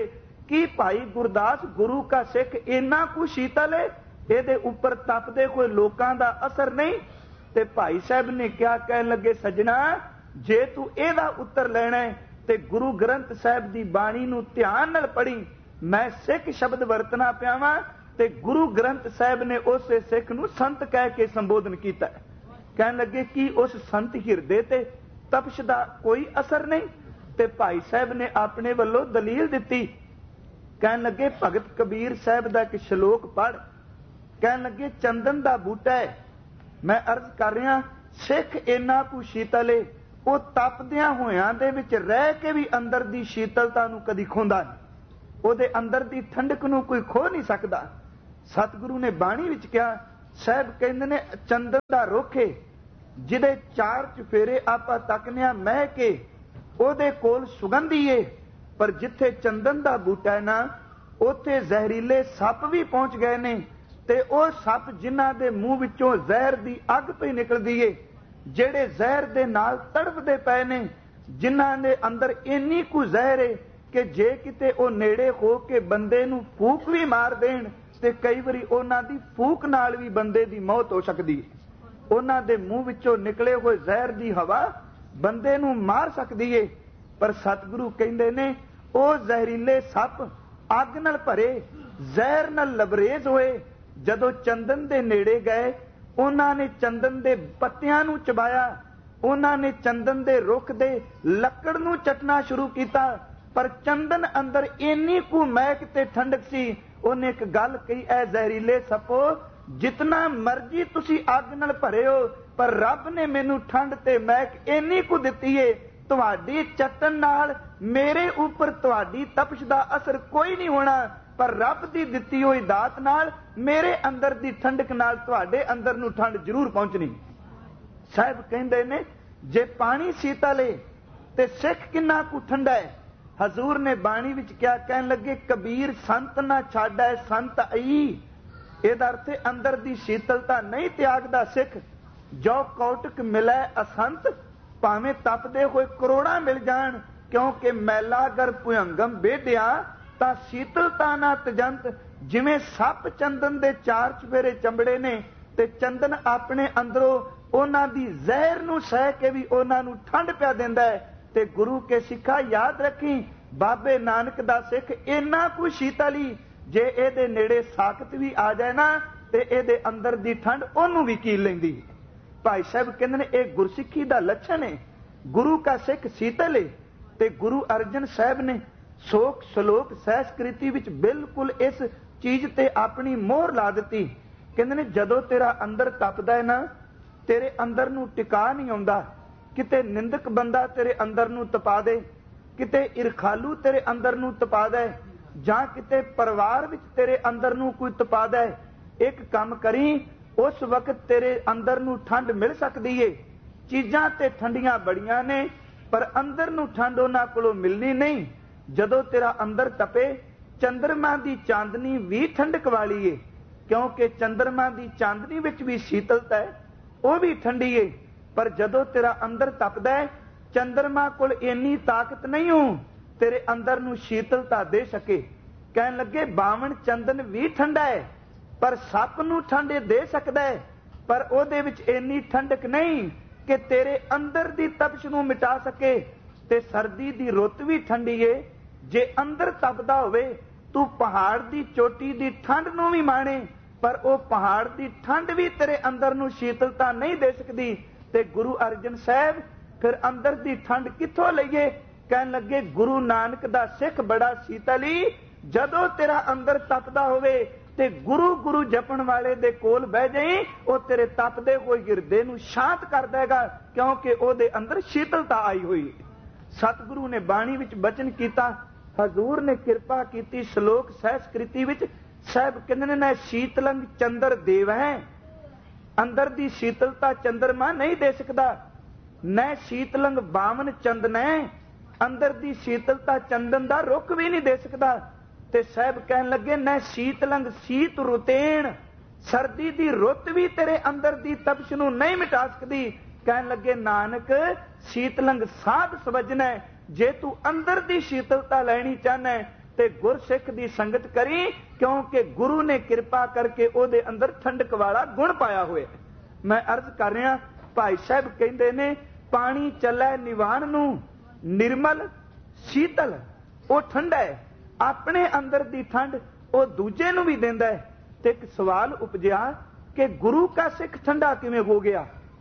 कि भाई गुरदास गुरु का सिख इन्ना कु शीतल है, ਇਹਦੇ ਉੱਪਰ ਤਪਦੇ ਕੋਈ ਲੋਕਾਂ ਦਾ ਅਸਰ ਨਹੀਂ। ਤੇ ਭਾਈ ਸਾਹਿਬ ਨੇ ਕਿਹਾ, ਕਹਿਣ ਲੱਗੇ ਸੱਜਣਾ ਜੇ ਤੂੰ ਇਹਦਾ ਉੱਤਰ ਲੈਣਾ ਹੈ ਤੇ ਗੁਰੂ ਗ੍ਰੰਥ ਸਾਹਿਬ ਦੀ ਬਾਣੀ ਨੂੰ ਧਿਆਨ ਨਾਲ ਪੜ੍ਹੀ। ਮੈਂ ਸਿੱਖ ਸ਼ਬਦ ਵਰਤਣਾ ਪਿਆ ਵਾਂ ਤੇ ਗੁਰੂ ਗ੍ਰੰਥ ਸਾਹਿਬ ਨੇ ਉਸੇ ਸਿੱਖ ਨੂੰ ਸੰਤ ਕਹਿ ਕੇ ਸੰਬੋਧਨ ਕੀਤਾ। ਕਹਿਣ ਲੱਗੇ ਕਿ ਉਸ ਸੰਤ ਹਿਰਦੇ ਤੇ ਤਪਸ਼ ਦਾ ਕੋਈ ਅਸਰ ਨਹੀਂ। ਤੇ ਭਾਈ ਸਾਹਿਬ ਨੇ ਆਪਣੇ ਵੱਲੋਂ ਦਲੀਲ ਦਿੱਤੀ। ਕਹਿਣ ਲੱਗੇ ਭਗਤ ਕਬੀਰ ਸਾਹਿਬ ਦਾ ਇੱਕ ਸ਼ਲੋਕ ਪੜ੍ਹ। ਕਹਿਣ ਲੱਗੇ ਚੰਦਨ ਦਾ ਬੂਟਾ ਹੈ, ਮੈਂ ਅਰਜ਼ ਕਰ ਰਿਹਾ ਸਿੱਖ ਇੰਨਾ ਕੁ ਸ਼ੀਤਲ ਏ, ਉਹ ਤਪਦਿਆਂ ਹੋਇਆਂ ਦੇ ਵਿੱਚ ਰਹਿ ਕੇ ਵੀ ਅੰਦਰ ਦੀ ਸ਼ੀਤਲਤਾ ਨੂੰ ਕਦੀ ਖੋਂਦਾ ਨਹੀਂ, ਉਹਦੇ ਅੰਦਰ ਦੀ ਠੰਡਕ ਨੂੰ ਕੋਈ ਖੋ ਨਹੀਂ ਸਕਦਾ। ਸਤਿਗੁਰੂ ਨੇ ਬਾਣੀ ਵਿੱਚ ਕਿਹਾ, ਸਾਹਿਬ ਕਹਿੰਦੇ ਨੇ ਚੰਦਨ ਦਾ ਰੁੱਖ ਏ, ਜਿਹਦੇ ਚਾਰ ਚੁਫੇਰੇ ਆਪਾਂ ਤੱਕਨੇ ਆ ਮਹਿ ਕੇ, ਉਹਦੇ ਕੋਲ ਸੁਗੰਧੀ ਏ, ਪਰ ਜਿੱਥੇ ਚੰਦਨ ਦਾ ਬੂਟਾ ਹੈ ਨਾ ਉੱਥੇ ਜ਼ਹਿਰੀਲੇ ਸੱਪ ਵੀ ਪਹੁੰਚ ਗਏ ਨੇ। ਤੇ ਉਹ ਸੱਪ ਜਿਨ੍ਹਾਂ ਦੇ ਮੂੰਹ ਵਿੱਚੋਂ ਜ਼ਹਿਰ ਦੀ ਅੱਗ ਪਈ ਨਿਕਲਦੀ ਏ, ਜਿਹੜੇ ਜ਼ਹਿਰ ਦੇ ਨਾਲ ਤੜਫਦੇ ਪਏ ਨੇ, ਜਿਨ੍ਹਾਂ ਦੇ ਅੰਦਰ ਇੰਨੀ ਕੁ ਜ਼ਹਿਰ ਏ ਕਿ ਜੇ ਕਿਤੇ ਉਹ ਨੇੜੇ ਹੋ ਕੇ ਬੰਦੇ ਨੂੰ ਫੂਕ ਵੀ ਮਾਰ ਦੇਣ ਤੇ ਕਈ ਵਾਰੀ ਉਹਨਾਂ ਦੀ ਫੂਕ ਨਾਲ ਵੀ ਬੰਦੇ ਦੀ ਮੌਤ ਹੋ ਸਕਦੀ ਹੈ। ਉਹਨਾਂ ਦੇ ਮੂੰਹ ਵਿੱਚੋਂ ਨਿਕਲੇ ਹੋਏ ਜ਼ਹਿਰ ਦੀ ਹਵਾ ਬੰਦੇ ਨੂੰ ਮਾਰ ਸਕਦੀ ਏ। ਪਰ ਸਤਿਗੁਰੂ ਕਹਿੰਦੇ ਨੇ ਉਹ ਜ਼ਹਿਰੀਲੇ ਸੱਪ ਅੱਗ ਨਾਲ ਭਰੇ, ਜ਼ਹਿਰ ਨਾਲ ਲਬਰੇਜ਼ ਹੋਏ, ਜਦੋਂ ਚੰਦਨ ਦੇ ਨੇੜੇ ਗਏ ਉਹਨਾਂ ਨੇ ਚੰਦਨ ਦੇ ਪੱਤਿਆਂ ਨੂੰ ਚਬਾਇਆ, ਉਹਨਾਂ ਨੇ ਚੰਦਨ ਦੇ ਰੁੱਖ ਦੇ ਲੱਕੜ ਨੂੰ ਚੱਟਣਾ ਸ਼ੁਰੂ ਕੀਤਾ। ਪਰ ਚੰਦਨ ਅੰਦਰ ਇੰਨੀ ਕੁ ਮਹਿਕ ਤੇ ਠੰਡਕ ਸੀ, ਉਹਨੇ ਇੱਕ ਗੱਲ ਕਹੀ, ਐ ਜ਼ਹਿਰੀਲੇ ਸੱਪੋ ਜਿਤਨਾ ਮਰਜੀ ਤੁਸੀਂ ਅੱਗ ਨਾਲ ਭਰੇ ਹੋ, ਪਰ ਰੱਬ ਨੇ ਮੈਨੂੰ ਠੰਡ ਤੇ ਮਹਿਕ ਇੰਨੀ ਕੁ ਦਿੱਤੀ ਏ, ਤੁਹਾਡੀ ਚੱਟਣ ਨਾਲ ਮੇਰੇ ਉੱਪਰ ਤੁਹਾਡੀ ਤਪਸ਼ ਦਾ ਅਸਰ ਕੋਈ ਨਹੀਂ ਹੋਣਾ, ਪਰ ਰੱਬ ਦੀ ਦਿੱਤੀ ਹੋਈ ਦਾਤ ਨਾਲ ਮੇਰੇ ਅੰਦਰ ਦੀ ਠੰਡਕ ਨਾਲ ਤੁਹਾਡੇ ਅੰਦਰ ਨੂੰ ਠੰਡ ਜ਼ਰੂਰ ਪਹੁੰਚਣੀ। ਸਾਹਿਬ ਕਹਿੰਦੇ ਨੇ ਜੇ ਪਾਣੀ ਸ਼ੀਤਲ ਏ ਤੇ ਸਿੱਖ ਕਿੰਨਾ ਕੁ ਠੰਡਾ ਹੈ। ਹਜ਼ੂਰ ਨੇ ਬਾਣੀ ਵਿੱਚ ਕਿਹਾ, ਕਹਿਣ ਲੱਗੇ ਕਬੀਰ ਸੰਤ ਨਾ ਛਾੜੈ ਸੰਤ ਆਈ। ਇਹਦਾ ਅਰਥ ਅੰਦਰ ਦੀ ਸ਼ੀਤਲਤਾ ਨਹੀਂ ਤਿਆਗਦਾ ਸਿੱਖ। ਜੋ ਕੌਟਕ ਮਿਲੈ ਅਸੰਤ, ਭਾਵੇਂ ਤਪਦੇ ਹੋਏ ਕਰੋੜਾਂ ਮਿਲ ਜਾਣ, ਕਿਉਂਕਿ ਮੈਲਾ ਅਗਰ ਭੁਯੰਗਮ ਬੇਧਿਆ ਤਾਂ ਸ਼ੀਤਲਤਾ ਨਾ ਤਜੰਤ। ਜਿਵੇਂ ਸੱਪ ਚੰਦਨ ਦੇ ਚਾਰ ਚੁਫੇਰੇ ਚੰਬੜੇ ਨੇ ਤੇ ਚੰਦਨ ਆਪਣੇ ਅੰਦਰੋਂ ਉਹਨਾਂ ਦੀ ਜ਼ਹਿਰ ਨੂੰ ਸਹਿ ਕੇ ਵੀ ਉਹਨਾਂ ਨੂੰ ਠੰਡ ਪਿਆ ਦਿੰਦਾ ਹੈ। ਤੇ ਗੁਰੂ ਕੇ ਸਿੱਖਾ ਯਾਦ ਰੱਖੀ, ਬਾਬੇ ਨਾਨਕ ਦਾ ਸਿੱਖ ਇੰਨਾ ਕੁ ਸ਼ੀਤਲੀ, ਜੇ ਇਹਦੇ ਨੇੜੇ ਸਾਖਤ ਵੀ ਆ ਜਾਏ ਨਾ ਤੇ ਇਹਦੇ ਅੰਦਰ ਦੀ ਠੰਡ ਉਹਨੂੰ ਵੀ ਕੀਲ ਲੈਂਦੀ। ਭਾਈ ਸਾਹਿਬ ਕਹਿੰਦੇ ਨੇ ਇਹ ਗੁਰਸਿੱਖੀ ਦਾ ਲੱਛਣ ਹੈ। ਗੁਰੂ ਕਾ ਸਿੱਖ ਸ਼ੀਤਲ ਹੈ। ਤੇ ਗੁਰੂ ਅਰਜਨ ਸਾਹਿਬ ਨੇ ਸੋਖ ਸਲੋਕ ਸਹਿਸਕ੍ਰਿਤੀ ਵਿੱਚ ਬਿਲਕੁਲ ਇਸ ਚੀਜ਼ ਤੇ ਆਪਣੀ ਮੋਹਰ ਲਾ ਦਿੱਤੀ। ਕਹਿੰਦੇ ਨੇ ਜਦੋਂ ਤੇਰਾ ਅੰਦਰ ਤਪਦਾ ਹੈ ਨਾ, ਤੇਰੇ ਅੰਦਰ ਨੂੰ ਟਿਕਾ ਨਹੀਂ ਆਉਂਦਾ। ਕਿਤੇ ਨਿੰਦਕ ਬੰਦਾ ਤੇਰੇ ਅੰਦਰ ਨੂੰ ਤਪਾ ਦੇ, ਕਿਤੇ ਇਰਖਾਲੂ ਤੇਰੇ ਅੰਦਰ ਨੂੰ ਤਪਾ ਦੇ, ਜਾਂ ਕਿਤੇ ਪਰਿਵਾਰ ਵਿੱਚ ਤੇਰੇ ਅੰਦਰ ਨੂੰ ਕੋਈ ਤਪਾ ਦੇ। ਇੱਕ ਕੰਮ ਕਰੀ, ਉਸ ਵਕਤ ਤੇਰੇ ਅੰਦਰ ਨੂੰ ਠੰਡ ਮਿਲ ਸਕਦੀ ਏ। ਚੀਜ਼ਾਂ ਤੇ ਠੰਡੀਆਂ ਬੜੀਆਂ ਨੇ, ਪਰ ਅੰਦਰ ਨੂੰ ਠੰਡ ਉਹਨਾਂ ਕੋਲੋਂ ਮਿਲਣੀ ਨਹੀਂ। ਜਦੋਂ ਤੇਰਾ ਅੰਦਰ ਤਪੇ, ਚੰਦਰਮਾ ਦੀ ਚਾਂਦਨੀ ਵੀ ਠੰਡਕ ਵਾਲੀ ਏ, ਕਿਉਂਕਿ ਚੰਦਰਮਾ ਦੀ ਚਾਂਦਨੀ ਵਿੱਚ ਵੀ ਸ਼ੀਤਲਤਾ ਹੈ, ਉਹ ਵੀ ਠੰਡੀ ਏ। ਪਰ ਜਦੋਂ ਤੇਰਾ ਅੰਦਰ ਤਪਦਾ ਹੈ, ਚੰਦਰਮਾ ਕੋਲ ਇੰਨੀ ਤਾਕਤ ਨਹੀਂ ਹੋ ਤੇਰੇ ਅੰਦਰ ਨੂੰ ਸ਼ੀਤਲਤਾ ਦੇ ਸਕੇ। ਕਹਿਣ ਲੱਗੇ ਬਾਵਨ ਚੰਦਨ ਵੀ ਠੰਡਾ ਹੈ, ਪਰ ਸੱਪ ਨੂੰ ਠੰਡੇ ਦੇ ਸਕਦਾ ਹੈ, ਪਰ ਉਹਦੇ ਵਿੱਚ ਇੰਨੀ ਠੰਡਕ ਨਹੀਂ ਕਿ ਤੇਰੇ ਅੰਦਰ ਦੀ ਤਪਸ਼ ਨੂੰ ਮਿਟਾ ਸਕੇ। ਤੇ ਸਰਦੀ ਦੀ ਰੁੱਤ ਵੀ ਠੰਡੀ ਏ। ਜੇ ਅੰਦਰ ਤਪਦਾ ਹੋਵੇ, ਤੂੰ ਪਹਾੜ ਦੀ ਚੋਟੀ ਦੀ ਠੰਡ ਨੂੰ ਵੀ ਮਾਣੇ, ਪਰ ਉਹ ਪਹਾੜ ਦੀ ਠੰਡ ਵੀ ਤੇਰੇ ਅੰਦਰ ਨੂੰ ਸ਼ੀਤਲਤਾ ਨਹੀਂ ਦੇ ਸਕਦੀ। ਤੇ ਗੁਰੂ ਅਰਜਨ ਸਾਹਿਬ ਫਿਰ ਅੰਦਰ ਦੀ ਠੰਡ ਕਿੱਥੋਂ ਲਈਏ? ਕਹਿਣ ਲੱਗੇ ਗੁਰੂ ਨਾਨਕ ਦਾ ਸਿੱਖ ਬੜਾ ਸ਼ੀਤਲੀ। ਜਦੋਂ ਤੇਰਾ ਅੰਦਰ ਤਪਦਾ ਹੋਵੇ ਤੇ ਗੁਰੂ ਗੁਰੂ ਜਪਣ ਵਾਲੇ ਦੇ ਕੋਲ ਬਹਿ ਜਾਈ, ਉਹ ਤੇਰੇ ਤਪਦੇ ਹੋਏ ਹਿਰਦੇ ਨੂੰ ਸ਼ਾਂਤ ਕਰ ਦੇਗਾ, ਕਿਉਂਕਿ ਉਹਦੇ ਅੰਦਰ ਸ਼ੀਤਲਤਾ ਆਈ ਹੋਈ। ਸਤਿਗੁਰੂ ਨੇ ਬਾਣੀ ਵਿੱਚ ਬਚਨ ਕੀਤਾ, ਹਜ਼ੂਰ ਨੇ ਕਿਰਪਾ ਕੀਤੀ ਸ਼ਲੋਕ ਸਹਿਸਕ੍ਰਿਤੀ ਵਿੱਚ। ਸਾਹਿਬ ਕਹਿੰਦੇ ਨੇ ਨਾ ਸ਼ੀਤਲੰਗ ਚੰਦਰ ਦੇਵ ਹੈ, ਅੰਦਰ ਦੀ ਸ਼ੀਤਲਤਾ ਚੰਦਰਮਾ ਨਹੀਂ ਦੇ ਸਕਦਾ। ਨਾ ਸ਼ੀਤਲੰਗ ਬਾਵਨ ਚੰਦਨੈ, ਅੰਦਰ ਦੀ ਸ਼ੀਤਲਤਾ ਚੰਦਨ ਦਾ ਰੁੱਖ ਵੀ ਨਹੀਂ ਦੇ ਸਕਦਾ। ਤੇ ਸਾਹਿਬ ਕਹਿਣ ਲੱਗੇ ਨਾ ਸ਼ੀਤਲੰਗ ਸੀਤ ਰੁਤੇਣ, ਸਰਦੀ ਦੀ ਰੁੱਤ ਵੀ ਤੇਰੇ ਅੰਦਰ ਦੀ ਤਪਸ਼ ਨੂੰ ਨਹੀਂ ਮਿਟਾ ਸਕਦੀ। ਕਹਿਣ ਲੱਗੇ ਨਾਨਕ ਸ਼ੀਤਲੰਗ ਸਾਧ ਸਵਜਨੈ, ਜੇ ਤੂੰ ਅੰਦਰ ਦੀ ਸ਼ੀਤਲਤਾ ਲੈਣੀ ਚਾਹਨਾ ਤੇ ਗੁਰਸਿੱਖ ਦੀ ਸੰਗਤ ਕਰੀ, ਕਿਉਂਕਿ ਗੁਰੂ ਨੇ ਕਿਰਪਾ ਕਰਕੇ ਉਹਦੇ ਅੰਦਰ ਠੰਡਕ ਵਾਲਾ ਗੁਣ ਪਾਇਆ ਹੋਇਆ। ਮੈਂ ਅਰਜ਼ ਕਰ ਰਿਹਾ, ਭਾਈ ਸਾਹਿਬ ਕਹਿੰਦੇ ਨੇ ਪਾਣੀ ਚੱਲੇ ਨਿਵਾਣ ਨੂੰ, ਨਿਰਮਲ ਸ਼ੀਤਲ, ਉਹ ਠੰਡਾ ਹੈ। ਆਪਣੇ ਅੰਦਰ ਦੀ ਠੰਡ ਉਹ ਦੂਜੇ ਨੂੰ ਵੀ ਦਿੰਦਾ ਹੈ। ਤੇ ਇੱਕ ਸਵਾਲ ਉਪਜਿਆ ਕਿ ਗੁਰੂ ਕਾ ਸਿੱਖ ਠੰਡਾ ਕਿਵੇਂ ਹੋ ਗਿਆ,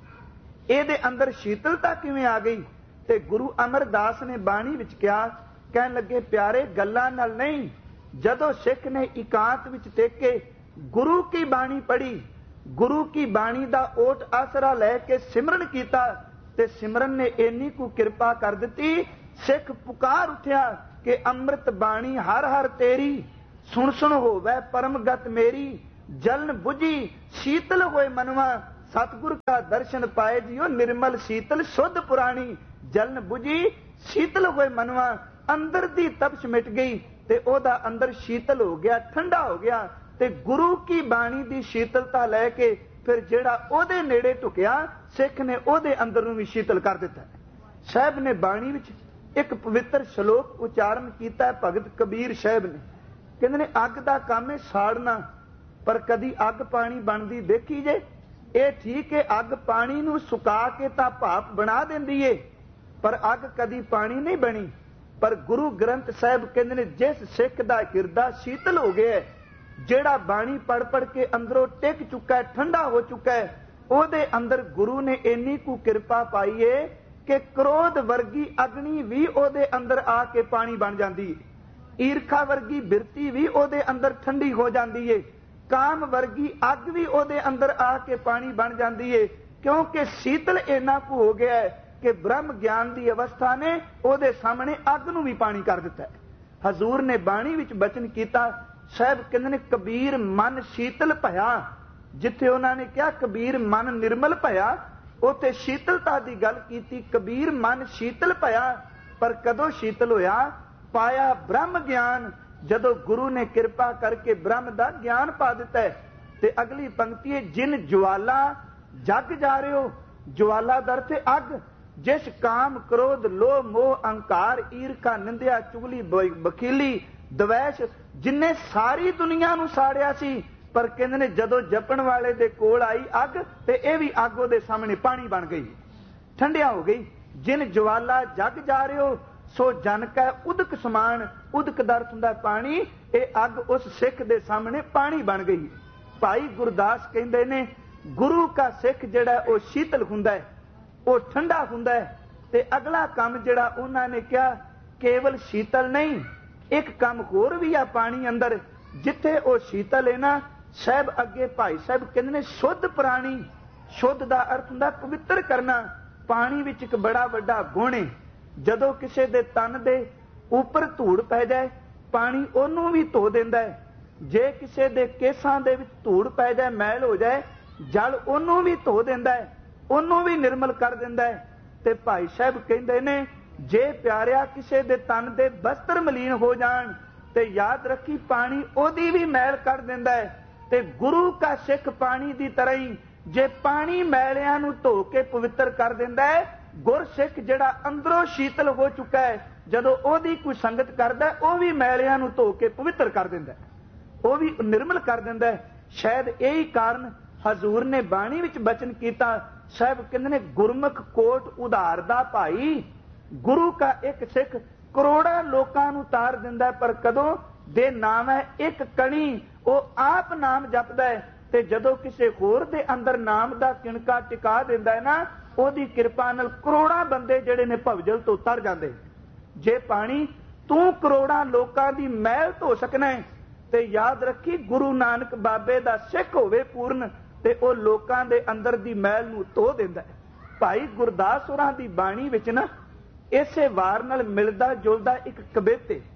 ਇਹਦੇ ਅੰਦਰ ਸ਼ੀਤਲਤਾ ਕਿਵੇਂ ਆ ਗਈ? ਤੇ ਗੁਰੂ ਅਮਰਦਾਸ ਨੇ ਬਾਣੀ ਵਿੱਚ ਕਿਹਾ, ਕਹਿਣ ਲੱਗੇ ਪਿਆਰੇ ਗੱਲਾਂ ਨਾਲ ਨਹੀਂ, ਜਦੋਂ ਸਿੱਖ ਨੇ ਇਕਾਂਤ ਵਿੱਚ ਟਿਕ ਕੇ ਗੁਰੂ ਕੀ ਬਾਣੀ ਪੜ੍ਹੀ, ਗੁਰੂ ਕੀ ਬਾਣੀ ਦਾ ਓਟ ਆਸਰਾ ਲੈ ਕੇ ਸਿਮਰਨ ਕੀਤਾ, ਤੇ ਸਿਮਰਨ ਨੇ ਇੰਨੀ ਕੁ ਕਿਰਪਾ ਕਰ ਦਿੱਤੀ, ਸਿੱਖ ਪੁਕਾਰ ਉੱਠਿਆ ਕਿ ਅੰਮ੍ਰਿਤ ਬਾਣੀ ਹਰ ਹਰ ਤੇਰੀ, ਸੁਣ ਸੁਣ ਹੋਵੇ ਪਰਮਗਤ ਮੇਰੀ, ਜਲਨ ਬੁਝੀ ਸ਼ੀਤਲ ਹੋਏ ਮਨਵਾ, ਸਤਿਗੁਰ का दर्शन पाए जियो निर्मल शीतल शुद्ध पुरानी, जलन बुझी शीतल होए मनवा, अंदर दी तपश मिट गई ते ओदा अंदर शीतल हो गया, ठंडा हो गया। ते गुरु की बाणी दी शीतलता लैके फिर जेड़ा ओदे नेड़े टुकिया, सिख ने ओदे अंदर नूं भी शीतल कर दिता। साहब ने बाणी विच एक पवित्र श्लोक उचारण किया, भगत कबीर साहब ने कहंदे ने अग दा काम है साड़ना, पर कदी अग पानी बनदी देखी जे? ਇਹ ਠੀਕ ਹੈ, ਅੱਗ ਪਾਣੀ ਨੂੰ ਸੁਕਾ ਕੇ ਤਾਂ ਭਾਪ ਬਣਾ ਦਿੰਦੀ ਏ, ਪਰ ਅੱਗ ਕਦੀ ਪਾਣੀ ਨਹੀਂ ਬਣੀ। ਪਰ ਗੁਰੂ ਗ੍ਰੰਥ ਸਾਹਿਬ ਕਹਿੰਦੇ ਨੇ ਜਿਸ ਸਿੱਖ ਦਾ ਹਿਰਦਾ ਸ਼ੀਤਲ ਹੋ ਗਿਆ, ਜਿਹੜਾ ਬਾਣੀ ਪੜ ਪੜ ਕੇ ਅੰਦਰੋਂ ਟਿਕ ਚੁੱਕਾ ਹੈ, ਠੰਡਾ ਹੋ ਚੁੱਕਾ ਹੈ, ਉਹਦੇ ਅੰਦਰ ਗੁਰੂ ਨੇ ਇੰਨੀ ਕੁ ਕਿਰਪਾ ਪਾਈ ਏ ਕਿ ਕ੍ਰੋਧ ਵਰਗੀ ਅਗਨੀ ਵੀ ਉਹਦੇ ਅੰਦਰ ਆ ਕੇ ਪਾਣੀ ਬਣ ਜਾਂਦੀ ਏ, ਈਰਖਾ ਵਰਗੀ ਬਿਰਤੀ ਵੀ ਉਹਦੇ ਅੰਦਰ ਠੰਡੀ ਹੋ ਜਾਂਦੀ ਏ, ਕਾਮ ਵਰਗੀ ਅੱਗ ਵੀ ਉਹਦੇ ਅੰਦਰ ਆ ਕੇ ਪਾਣੀ ਬਣ ਜਾਂਦੀ ਏ, ਕਿਉਂਕਿ ਸ਼ੀਤਲ ਇੰਨਾ ਕੁ ਹੋ ਗਿਆ ਹੈ ਕਿ ਬ੍ਰਹਮ ਗਿਆਨ ਦੀ ਅਵਸਥਾ ਨੇ ਉਹਦੇ ਸਾਹਮਣੇ ਅੱਗ ਨੂੰ ਵੀ ਪਾਣੀ ਕਰ ਦਿੱਤਾ ਹੈ। ਹਜ਼ੂਰ ਨੇ ਬਾਣੀ ਵਿੱਚ ਬਚਨ ਕੀਤਾ, ਸਾਹਿਬ ਕਹਿੰਦੇ ਨੇ ਕਬੀਰ ਮਨ ਸ਼ੀਤਲ ਭਇਆ, ਜਿੱਥੇ ਉਹਨਾਂ ਨੇ ਕਿਹਾ ਕਬੀਰ ਮਨ ਨਿਰਮਲ ਭਇਆ, ਉੱਥੇ ਸ਼ੀਤਲਤਾ ਦੀ ਗੱਲ ਕੀਤੀ, ਕਬੀਰ ਮਨ ਸ਼ੀਤਲ ਭਇਆ। ਪਰ ਕਦੋਂ ਸ਼ੀਤਲ ਹੋਇਆ? ਪਾਇਆ ਬ੍ਰਹਮ ਗਿਆਨ, ਜਦੋਂ ਗੁਰੂ ਨੇ ਕਿਰਪਾ ਕਰਕੇ ਬ੍ਰਹਮ ਦਾ ਗਿਆਨ ਪਾ ਦਿੱਤਾ ਹੈ। ਤੇ ਅਗਲੀ ਪੰਕਤੀ ਹੈ, ਜਿਨ ਜਵਾਲਾ ਜਗ ਜਾ ਰਹੇ ਹੋ, ਜਵਾਲਾ ਦਰ ਤੇ ਅੱਗ, ਜਿਸ ਕਾਮ ਕ੍ਰੋਧ ਲੋਭ ਮੋਹ ਅਹੰਕਾਰ ਈਰਖਾ ਨਿੰਦਿਆ ਚੁਗਲੀ ਬਖੀਲੀ ਦਵੈਸ਼, ਜਿਨੇ ਸਾਰੀ ਦੁਨੀਆ ਨੂੰ ਸਾੜਿਆ ਸੀ, ਪਰ ਕਹਿੰਦੇ ਨੇ ਜਦੋਂ ਜਪਣ ਵਾਲੇ ਦੇ ਕੋਲ ਆਈ ਅੱਗ, ਤੇ ਇਹ ਵੀ ਅੱਗ ਉਹਦੇ ਸਾਹਮਣੇ ਪਾਣੀ ਬਣ ਗਈ, ਠੰਡਿਆ ਹੋ ਗਈ। ਜਿਨ ਜਵਾਲਾ ਜਗ ਜਾ ਰਹੇ ਹੋ ਸੋ ਜਨ ਕੈ ਉਦਕ ਸਮਾਨ, ਉਦਕ ਦਾ ਅਰਥ ਹੁੰਦਾ ਪਾਣੀ, ਇਹ ਅੱਗ ਉਸ ਸਿੱਖ ਦੇ ਸਾਹਮਣੇ ਪਾਣੀ ਬਣ ਗਈ। ਭਾਈ ਗੁਰਦਾਸ ਕਹਿੰਦੇ ਨੇ ਗੁਰੂ ਕਾ ਸਿੱਖ ਜਿਹੜਾ ਉਹ ਸ਼ੀਤਲ ਹੁੰਦਾ ਹੈ, ਉਹ ਠੰਡਾ ਹੁੰਦਾ ਹੈ। ਤੇ ਅਗਲਾ ਕੰਮ ਜਿਹੜਾ ਉਹਨਾਂ ਨੇ ਕਿਹਾ, ਕੇਵਲ ਸ਼ੀਤਲ ਨਹੀਂ, ਇੱਕ ਕੰਮ ਹੋਰ ਵੀ ਆ ਪਾਣੀ ਅੰਦਰ, ਜਿੱਥੇ ਉਹ ਸ਼ੀਤਲ ਹੈ ਨਾ, ਸਾਹਿਬ ਅੱਗੇ ਭਾਈ ਸਾਹਿਬ ਕਹਿੰਦੇ ਨੇ ਸ਼ੁੱਧ ਪ੍ਰਾਣੀ, ਸ਼ੁੱਧ ਦਾ ਅਰਥ ਹੁੰਦਾ ਪਵਿੱਤਰ ਕਰਨਾ। ਪਾਣੀ ਵਿੱਚ ਇੱਕ ਬੜਾ ਵੱਡਾ ਗੁਣ ਹੈ, ਜਦੋਂ ਕਿਸੇ ਦੇ ਤਨ ਦੇ ਉੱਪਰ ਧੂੜ ਪੈ ਜਾਏ, ਪਾਣੀ ਉਹਨੂੰ ਵੀ ਧੋ ਦਿੰਦਾ ਹੈ। ਜੇ ਕਿਸੇ ਦੇ ਕੇਸਾਂ ਦੇ ਵਿੱਚ ਧੂੜ ਪੈ ਜਾਏ, ਮੈਲ ਹੋ ਜਾਏ, ਜਲ ਉਹਨੂੰ ਵੀ ਧੋ ਦਿੰਦਾ ਹੈ, ਉਹਨੂੰ ਵੀ ਨਿਰਮਲ ਕਰ ਦਿੰਦਾ ਹੈ। ਤੇ ਭਾਈ ਸਾਹਿਬ ਕਹਿੰਦੇ ਨੇ ਜੇ ਪਿਆਰਿਆ ਕਿਸੇ ਦੇ ਤਨ ਦੇ ਬਸਤਰ ਮਲੀਨ ਹੋ ਜਾਣ, ਤੇ ਯਾਦ ਰੱਖੀ ਪਾਣੀ ਉਹਦੀ ਵੀ ਮੈਲ ਕੱਢ ਦਿੰਦਾ ਹੈ। ਤੇ ਗੁਰੂ ਕਾ ਸਿੱਖ ਪਾਣੀ ਦੀ ਤਰ੍ਹਾਂ ਹੀ, ਜੇ ਪਾਣੀ ਮੈਲਿਆਂ ਨੂੰ ਧੋ ਕੇ ਪਵਿੱਤਰ ਕਰ ਦਿੰਦਾ ਹੈ, ਗੁਰਸਿੱਖ ਜਿਹੜਾ ਅੰਦਰੋਂ ਸ਼ੀਤਲ ਹੋ ਚੁੱਕਾ ਹੈ, ਜਦੋਂ ਉਹਦੀ ਕੋਈ ਸੰਗਤ ਕਰਦਾ, ਉਹ ਵੀ ਮੈਲਿਆਂ ਨੂੰ ਧੋ ਕੇ ਪਵਿੱਤਰ ਕਰ ਦਿੰਦਾ, ਉਹ ਵੀ ਨਿਰਮਲ ਕਰ ਦਿੰਦਾ ਹੈ। ਸ਼ਾਇਦ ਇਹੀ ਕਾਰਨ ਹਜ਼ੂਰ ਨੇ ਬਾਣੀ ਵਿੱਚ ਬਚਨ ਕੀਤਾ, ਸਾਹਿਬ ਕਹਿੰਦੇ ਨੇ ਗੁਰਮੁਖ ਕੋਟ ਉਧਾਰ ਦਾ ਭਾਈ, ਗੁਰੂ ਕਾ ਇੱਕ ਸਿੱਖ ਕਰੋੜਾਂ ਲੋਕਾਂ ਨੂੰ ਤਾਰ ਦਿੰਦਾ, ਪਰ ਕਦੋਂ? ਦੇ ਨਾਮ ਹੈ ਇੱਕ ਕਣੀ, ਉਹ ਆਪ ਨਾਮ ਜਪਦਾ ਹੈ, ਤੇ ਜਦੋਂ ਕਿਸੇ ਹੋਰ ਦੇ ਅੰਦਰ ਨਾਮ ਦਾ ਕਿਣਕਾ ਟਿਕਾ ਦਿੰਦਾ ਹੈ ਨਾ, ਉਹਦੀ ਕਿਰਪਾ ਨਾਲ ਕਰੋੜਾਂ ਬੰਦੇ ਜਿਹੜੇ ਨੇ ਭਵਜਲ ਤੋਂ ਤਰ ਜਾਂਦੇ। ਜੇ ਪਾਣੀ ਤੂੰ ਕਰੋੜਾਂ ਲੋਕਾਂ ਦੀ ਮੈਲ ਧੋ ਸਕਣਾ ਹੈ, ਤੇ ਯਾਦ ਰੱਖੀ ਗੁਰੂ ਨਾਨਕ ਬਾਬੇ ਦਾ ਸਿੱਖ ਹੋਵੇ ਪੂਰਨ, ਤੇ ਉਹ ਲੋਕਾਂ ਦੇ ਅੰਦਰ ਦੀ ਮੈਲ ਨੂੰ ਧੋ ਦਿੰਦਾ ਹੈ। ਭਾਈ ਗੁਰਦਾਸ ਹੋਰਾਂ ਦੀ ਬਾਣੀ ਵਿੱਚ ਨਾ ਇਸੇ ਵਾਰ ਨਾਲ ਮਿਲਦਾ ਜੁਲਦਾ ਇੱਕ ਕਵਿਤ ਹੈ।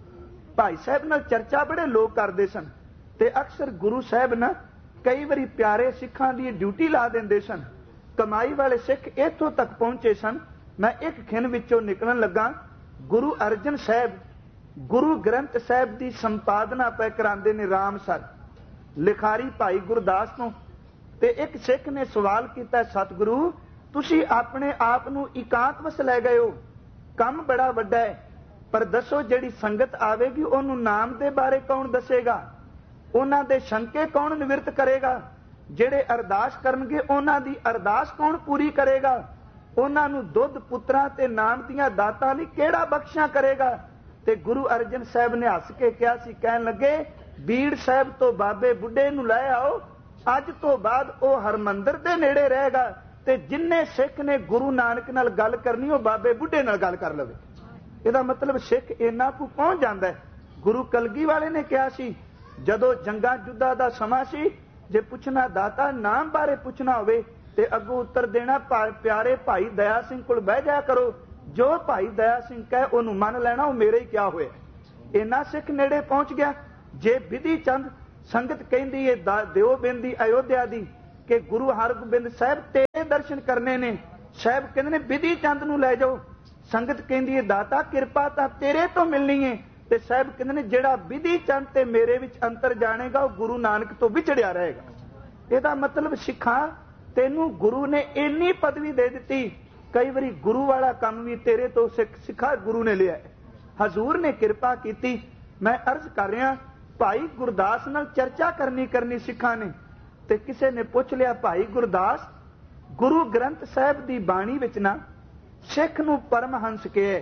ਭਾਈ ਸਾਹਿਬ ਨਾਲ ਚਰਚਾ ਬੜੇ ਲੋਕ ਕਰਦੇ ਸਨ, ਤੇ ਅਕਸਰ ਗੁਰੂ ਸਾਹਿਬ ਨਾ ਕਈ ਵਾਰੀ ਪਿਆਰੇ ਸਿੱਖਾਂ ਦੀ ਡਿਊਟੀ ਲਾ ਦਿੰਦੇ ਸਨ। ਕਮਾਈ ਵਾਲੇ ਸਿੱਖ ਇੱਥੋਂ ਤੱਕ ਪਹੁੰਚੇ ਸਨ, ਮੈਂ ਇੱਕ ਖਿਣ ਵਿੱਚੋਂ ਨਿਕਲਣ ਲੱਗਾ, ਗੁਰੂ ਅਰਜਨ ਸਾਹਿਬ ਗੁਰੂ ਗ੍ਰੰਥ ਸਾਹਿਬ ਦੀ ਸੰਪਾਦਨਾ ਪੈ ਕਰਾਉਂਦੇ ਨੇ ਰਾਮਸਰ, ਲਿਖਾਰੀ ਭਾਈ ਗੁਰਦਾਸ ਤੋਂ। ਤੇ ਇੱਕ ਸਿੱਖ ਨੇ ਸਵਾਲ ਕੀਤਾ, ਸਤਿਗੁਰੂ ਤੁਸੀਂ ਆਪਣੇ ਆਪ ਨੂੰ ਇਕਾਂਤ ਵਸ ਲੈ ਗਏ ਹੋ, ਕੰਮ ਬੜਾ ਵੱਡਾ ਹੈ, पर दसो जिहड़ी संगत आवेगी उहनूं नाम दे बारे कौन दसेगा? उन्हां दे शंके कौन निवृत्त करेगा? जिहड़े अरदास करनगे उन्हां दी अरदास कौन पूरी करेगा? उन्हां नूं दुध पुत्रां ते नाम दीआं दातां लई किहड़ा बख्शियां करेगा? ते गुरु अर्जन साहब ने हस के कहा सी, कहण लगे बीड़ साहब तो बाबे बुढ़े नूं लै आओ, अज तो बाद वो हरमंदर दे नेड़े रहेगा ते जिन्ने सिख ने गुरु नानक नाल गल करनी वो बाबे बुढ़े नाल गल कर लवे। ਇਹਦਾ मतलब सिख इन्ना कु पहुंच जाता है। गुरु कलगी वाले ने कहा सी जदों जंगा जुद्धा दा समा सी, जे पुछना दाता नाम बारे पुछना होवे ते अगों उत्तर देना प्यारे भाई दया सिंह कोल बह जाया करो, जो भाई दया सिंह कहे उन्होंने मन लेना, वो मेरे ही क्या होया। इन्ना सिख नेड़े पहुंच गया। जे विधि चंद संगत कहती है देवबिंद दी अयोध्या दी कि गुरु हरगोबिंद साहब तेरे दर्शन करने ने, साहब कहते ने विधि चंद नूं लै जाओ। संगत कहती है दाता किरपा तां तेरे तो मिलनी है, ते साहब कहते ने जिहड़ा विधि चंद ते मेरे विच अंतर जानेगा वो गुरु नानक तो विछड़िया रहेगा। ਇਹਦਾ मतलब सिखा तेनू गुरु ने इन्नी पदवी दे दी, कई बारी गुरु वाला काम भी तेरे तो सिख सिखा गुरु ने लिया। हजूर ने कृपा की। मैं अर्ज कर रहा भाई गुरदास नाल चर्चा करनी करनी सिखा ने, ते किसे ने पूछ लिया भाई गुरदास गुरु ग्रंथ साहब की बाणी विच ना सिख नूं परमहंस कहे,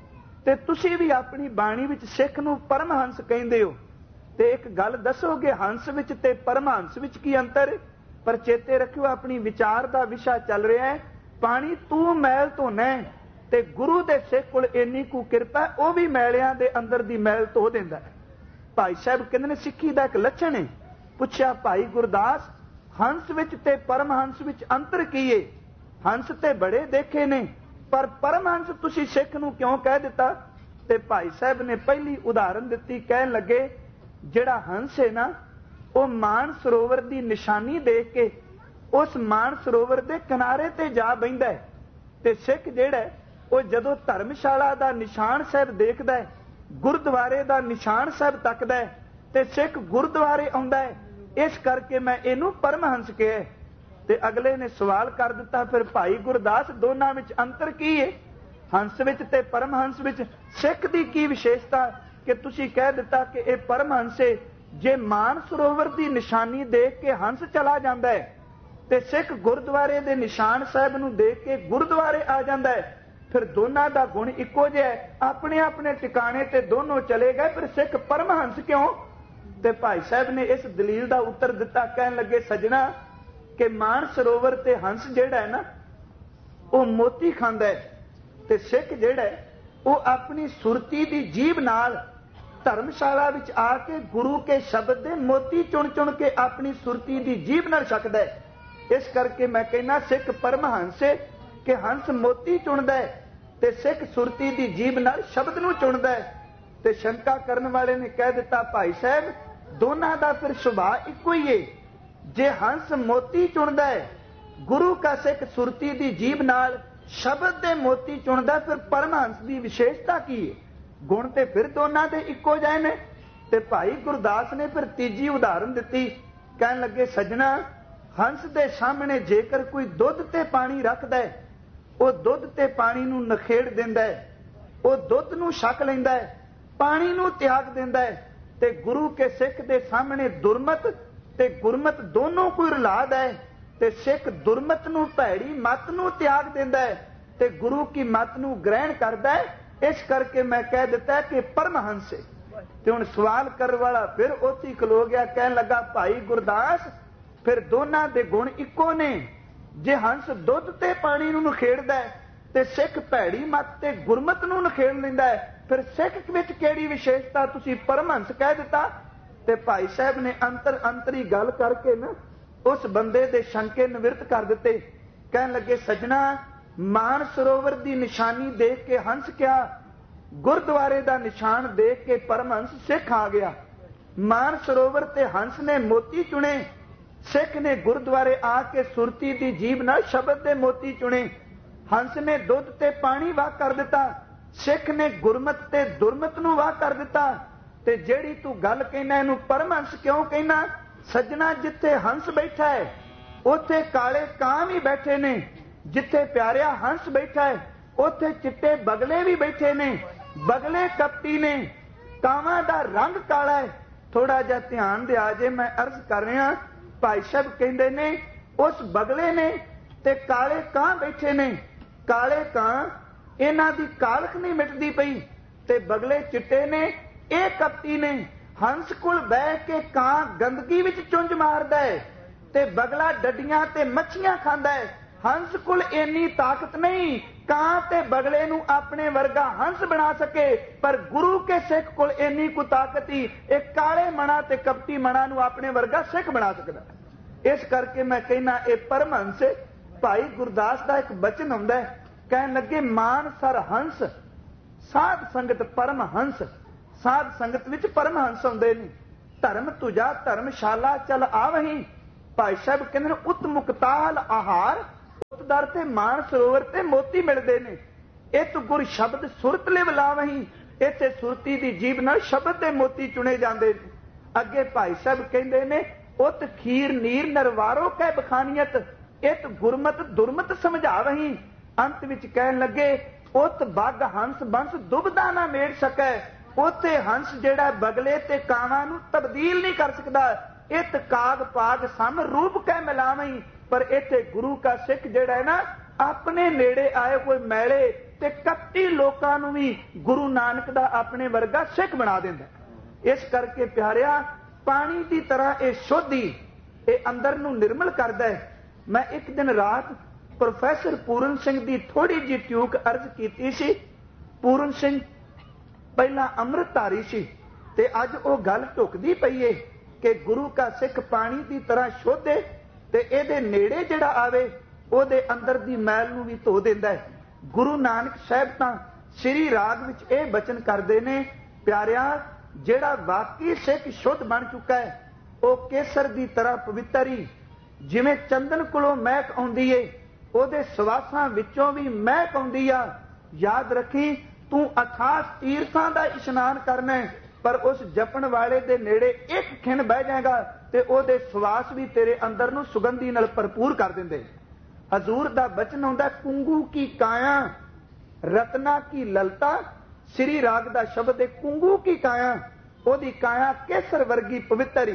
ते तुसी भी अपनी बाणी विच सिख नूं परमहंस कहंदे हो, ते एक गल दसोगे हंस विच ते परमहंस विच की अंतर? पर चेते रखियो अपनी विचार दा विषय चल रहा है, पानी तू मैल धोना है ते गुरु दे सिख कोल इन्नी कु किरपा वो भी मैलियां दे अंदर दी मैल धो दिंदा है। भाई साहब कहंदे ने सिੱਖੀ दा एक लक्षण है। पुछया भाई गुरदास हंस विच ते परमहंस विच अंतर की है? हंस ते बड़े देखे ने पर परमहंस तुसी सिख नूं क्यों कह दिता? ते भाई साहब ने पहली उदाहरण दिती, कहन लगे जिहड़ा हंस है ना वो मान सरोवर की निशानी देख के उस मान सरोवर के किनारे ते जा बहिंदा है, ते सिख जिहड़ा वो जदों धर्मशाला का निशान साहब देखदा है, गुरुद्वारे का निशान साहब तकदा है, ते सिख गुरुद्वारे आउंदा है। इस करके मैं इनू परमहंस कहा। ते अगले ने सवाल कर दिता फिर भाई गुरदास दोनों में अंतर की है? हंस विच ते परमहंस विच सिख दी की विशेषता कि तुसी कह दिता कि यह परमहंस है। जे मान सरोवर की निशानी देख के हंस चला जाता है ते सिख गुरुद्वारे दे निशान साहब नूं देख के गुरुद्वारे आ जाता है, फिर दोनों का गुण इको जिहा है, अपने अपने टिकाणे ते दोनों चले गए, फिर सिख परमहंस क्यों? ते भाई साहब ने इस दलील का उत्तर दिता, कहन लगे सजना कि मान सरोवर ते हंस जिहड़ा है ना वो मोती खांदा है, ते सिख जिहड़ा है वो अपनी सुरती दी जीभ नाल धर्मशाला विच आके गुरु के शब्द दे मोती चुन चुन के अपनी सुरती दी जीभ नाल छकदा है। इस करके मैं कहना सिख परमहंस है कि हंस मोती चुनदा है ते सिख सुरती दी जीभ नाल शब्द नूं चुनदा है। ते शंका करन वाले ने कह दिता भाई साहब दोनों का फिर सुभाव इको ही है। जे हंस मोती चुनदा है, गुरु का सिख सुरती दी जीभ नाल शब्द दे मोती चुनदा, फिर परमहंस की विशेषता की है? गुण ते फिर दोनों दे इको जाए ने। ते भाई गुरदास ने फिर तीजी उदाहरण दी, कहन लगे सजना हंस दे सामने जेकर कोई दुध ते पानी रखदा है, वो दुध ते पानी नूं नखेड़ दिंदा है, वो दुध नूं छक लैंदा है, पानी नूं त्याग दिंदा है। ते गुरु के सिख दे सामने दुरमत ते गुरमत दोनों कोई रलाद है, ते सिख दुरमत नूं भैड़ी मत नूं त्याग दिंदा है ते गुरु की मत नूं ग्रहण करदा है। इस करके मैं कह दिता है कि परमहंस है। ते हुण सवाल करने वाला फिर उत्थे खलो गया, कहन लगा भाई गुरदास फिर दोनों दे गुण इको ने। जे हंस दुध ते पानी नूं नखेड़दा है ते सिख भैड़ी मत ते गुरमत नूं नखेड़ लैंदा है, फिर सिख विच किहड़ी विशेषता तुसीं परमहंस कह दिता? ते भाई साहब ने अंतर अंतरी गल करके ना उस बंदे दे शंके निवृत्त कर दिते। कहन लगे सजना मान सरोवर की निशानी देख के हंस क्या, गुरुद्वारे का निशान देख के परमहंस सिख आ गया। मान सरोवर ते हंस ने मोती चुने, सिख ने गुरुद्वारे आके सुरती की जीभ नाल शब्द दे मोती चुने। हंस ने दुध ते पानी वाह कर दिता, सिख ने गुरमत ते दुरमत नूं वाह कर दिता। ते जेड़ी तू गल कहना इनू परमहंस क्यों कहना? सज्जना जिथे हंस बैठा है उथे काले कां भी बैठे ने, जिथे प्यारिया हंस बैठा है उथे चिट्टे बगले भी बैठे ने, बगले कपटी ने, कावां दा रंग काला है। थोड़ा जिहा ध्यान दिया जे, मैं अर्ज कर रहा। भाई साहब कहते ने उस बगले ने ते काले कां बैठे ने। काले कां इन्हां दी कालख नहीं मिटदी पई ते बगले चिट्टे ने। ये कपटी ने हंस कोल बह के कां गंदगी विच चुंझ मारदा है ते बगला डड्डियां ते मच्छियां खांदा है। हंस कोल इन्नी ताकत नहीं कां ते बगले नूं अपने वर्गा हंस बना सके, पर गुरु के सिख कोल इन्नी को ताकत ही एक काले मना ते कपटी मना नूं अपने वर्गा सिख बना सकदा। इस करके मैं कहना ये परमहंस भाई गुरदास का एक बचन आउंदा है, कहन लगे मान सर हंस साध संगत परमहंस। साध संगत विच परमहंस आउंदे ने। धर्म तुझा धर्मशाला चल आवहीं। भाई साहब कहंदे उत मुक्ताल आहार, उत दर ते मान सरोवर ते मोती मिलदे ने। इत गुर शब्द सुरत लिव लावहीं। इत्थे सुरती दी जीभ नाल शब्द दे मोती चुने जांदे ने। अगे भाई साहब कहंदे ने उत खीर नीर नरवारो कै बखानियत, इत गुरमत दुरमत समझावहीं। अंत विच कहन लगे उत बग हंस बंस दुबदा ना मेड़ सकै। उत्थे हंस जिहड़ा बगले ते कावां नूं तब्दील नहीं कर सकदा। इत काग पाग सम रूप कै मिलावहीं। पर इत्थे गुरु का सिख जिहड़ा है ना अपने नेड़े आए कोई मैले ते कपटी लोकां नूं भी गुरु नानक दा अपने वर्गा सिख बना दिंदा। इस करके प्यारिया पानी की तरह ये शुद्धि ये अंदर नूं निर्मल करदा है। मैं एक दिन रात प्रोफैसर पूरन सिंह की थोड़ी जी ट्यूक अर्ज की सी। पूरन सिंह पहला अमृतधारी सी ते अज वो गल ढुकदी पई है कि गुरु का सिख पानी की तरह शुद्ध है ते इहदे नेड़े जिहड़ा आवे ओहदे अंदर दी मैल नूं भी धो दिंदा है। गुरु नानक साहिब तां श्री राग विच इह बचन करदे ने, प्यारिया जिहड़ा वाकई सिख शुद्ध बन चुका है वो केसर की तरह पवित्र ही, जिवें चंदन कोलों महक आउंदी है ओहदे सवासां विचों भी महक आउंदी आ। याद रखी तू अथाह तीर्थां दा इशनान करना है, पर उस जपण वाले दे नेड़े एक खिन बह जाएगा ते ओहदे सवास भी तेरे अंदर नूं सुगंधी नाल भरपूर कर दिंदे। हजूर दा बचन आउंदा कुंगू की काया रत्ना की ललता। श्री राग दा शब्द है कुंगू की काया, ओहदी काया केसर वर्गी पवित्र ही।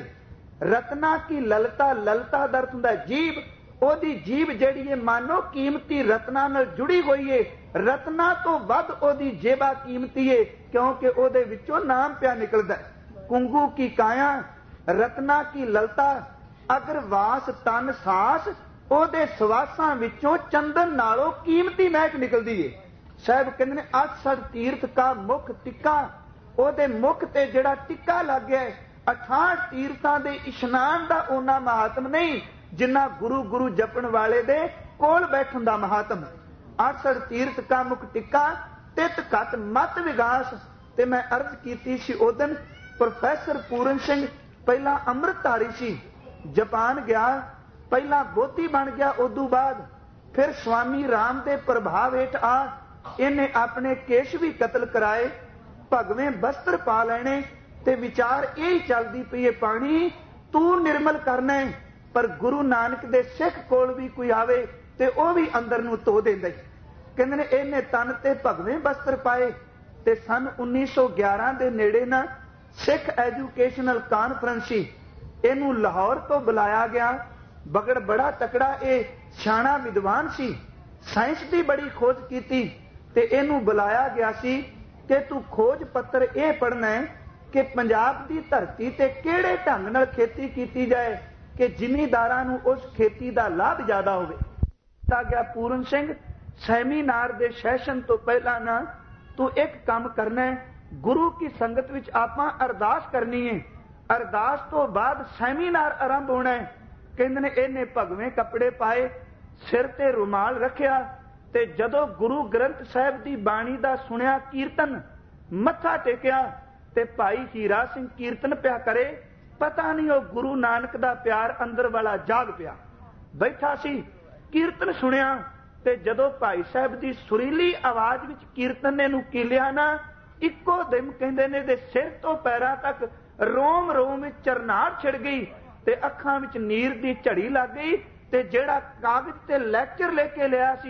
रत्ना की ललता, ललता दर्द हुंदा जीभ। ओहदी जीभ जिहड़ी है मानो कीमती रत्ना नाल जुड़ी हुई है। रत्ना तो वध ओहदी जेबा कीमती है क्योंकि ओहदे विचों नाम पिया निकलदा है। कुंगू की काया रत्ना की ललता, अगर वास तन सास ओहदे सवासां विचों चंदन नालों कीमती महक निकलदी है। साहब कहंदे ने अठसठ तीर्थ का मुख टिक्का, ओहदे मुख ते जिहड़ा टिक्का लग गया है। अठाठ तीर्थां दे इशनान दा ओना महात्म नहीं जिन्ना गुरु गुरु जपण वाले दे कोल बैठण दा महात्म। अठसठ तीर्थ का मुख टिक्का तित घट मत विगास। ते मैं अर्ज कीती सी उदन प्रोफैसर पूरन सिंह पहला अमृतधारी सी, जापान गया, पहला बोधी बन गया, उदू बाद फिर स्वामी राम दे प्रभाव हेठ आ इन्हें अपने केश भी कतल कराए, भगवें वस्त्र पा लेने ते विचार यही चलदी पई है पानी तू निर्मल करना है। पर गुरु नानक दे सिख कोल भी कोई आवे ते ओ भी अंदर नूं धो देंदा है। कहंदे ने इहने तन ते भगवें वस्त्र पाए। ते सन उन्नीस सौ ग्यारह दे नेड़े ना सिख एजुकेशनल कानफ्रेंस सी, इहनूं लाहौर तो बुलाया गया। बगड़ बड़ा तकड़ा ए सियाणा विद्वान सी, साइंस की बड़ी खोज की ते इहनूं बुलाया गया सी कि तू खोज पत्र यह पढ़ना है कि पंजाब की धरती ते किहड़े ढंग नाल खेती की जाए कि जिमीदारां नूं उस खेती का लाभ ज्यादा होवे। ता गया पूरन सिंह सैमीनार दे सैशन तो पहला ना तू एक काम करना है, गुरु की संगत विच आपां अरदास करनी है, अरदास तो बाद सैमीनार आरंभ होना है। कहंदे ने इहने भगवें कपड़े पाए, सिर ते रुमाल रखिया ते जदों गुरु ग्रंथ साहिब की बाणी दा सुनिया कीर्तन मत्था टेकिया ते भाई हीरा सिंह कीर्तन पिया करे। पता नहीं वो गुरु नानक दा प्यार अंदर वाला जाग पिया बैठा सी। कीर्तन सुनिया ते जदों भाई साहब की सुरीली आवाज विच कीर्तन ने नूं कीलिया ना, इक्को दिम कहंदे ने दे सिर तो पैरां तक रोम रोम विच चरनाहट छिड़ गई ते अखां विच नीर दी झड़ी लग गई ते जिहड़ा कागज ते लैक्चर लेके लिया सी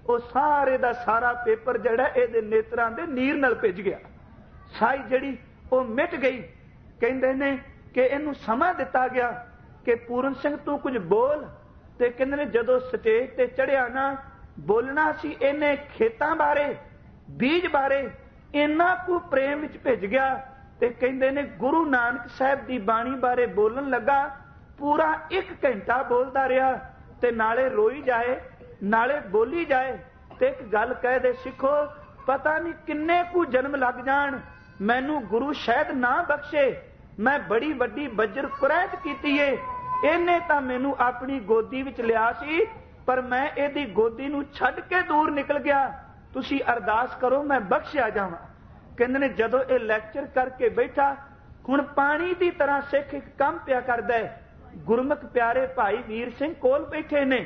वो सारे दा सारा पेपर जड़ा ये नेत्रां दे नीर नाल भिज गया। साई जड़ी वो मिट गई। कहंदे ने कि इनू समा दिता गया कि पूरन सिंह तू कुछ बोल। ते कहंदे ने जदों स्टेज ते चढ़िया ना बोलना सी इन्हें खेतां बारे बीज बारे इन्ना कु प्रेम विच भिज गया। ते कहंदे ने गुरु नानक साहब दी बाणी बारे बोलन लगा। पूरा एक घंटा बोलता रहा ते नाले रोई जाए नाले बोली जाए। ते एक गल कह दे सिखो पता नहीं किन्ने कु जन्म लग जान मैनू गुरु शायद ना बख्शे। मैं बड़ी वड्डी बज्र कुरैत कीती है। इन्हें तां मैनू अपनी गोदी विच लिया सी पर मैं इहदी गोदी नू छड्ड के दूर निकल गया। तुसी अरदास करो मैं बख्शिया जावां। कहंदे ने जदों ये लैक्चर करके बैठा हुण पानी की तरह सिख एक काम पिया करदा है। गुरमुख प्यारे भाई वीर सिंह कोल बैठे ने।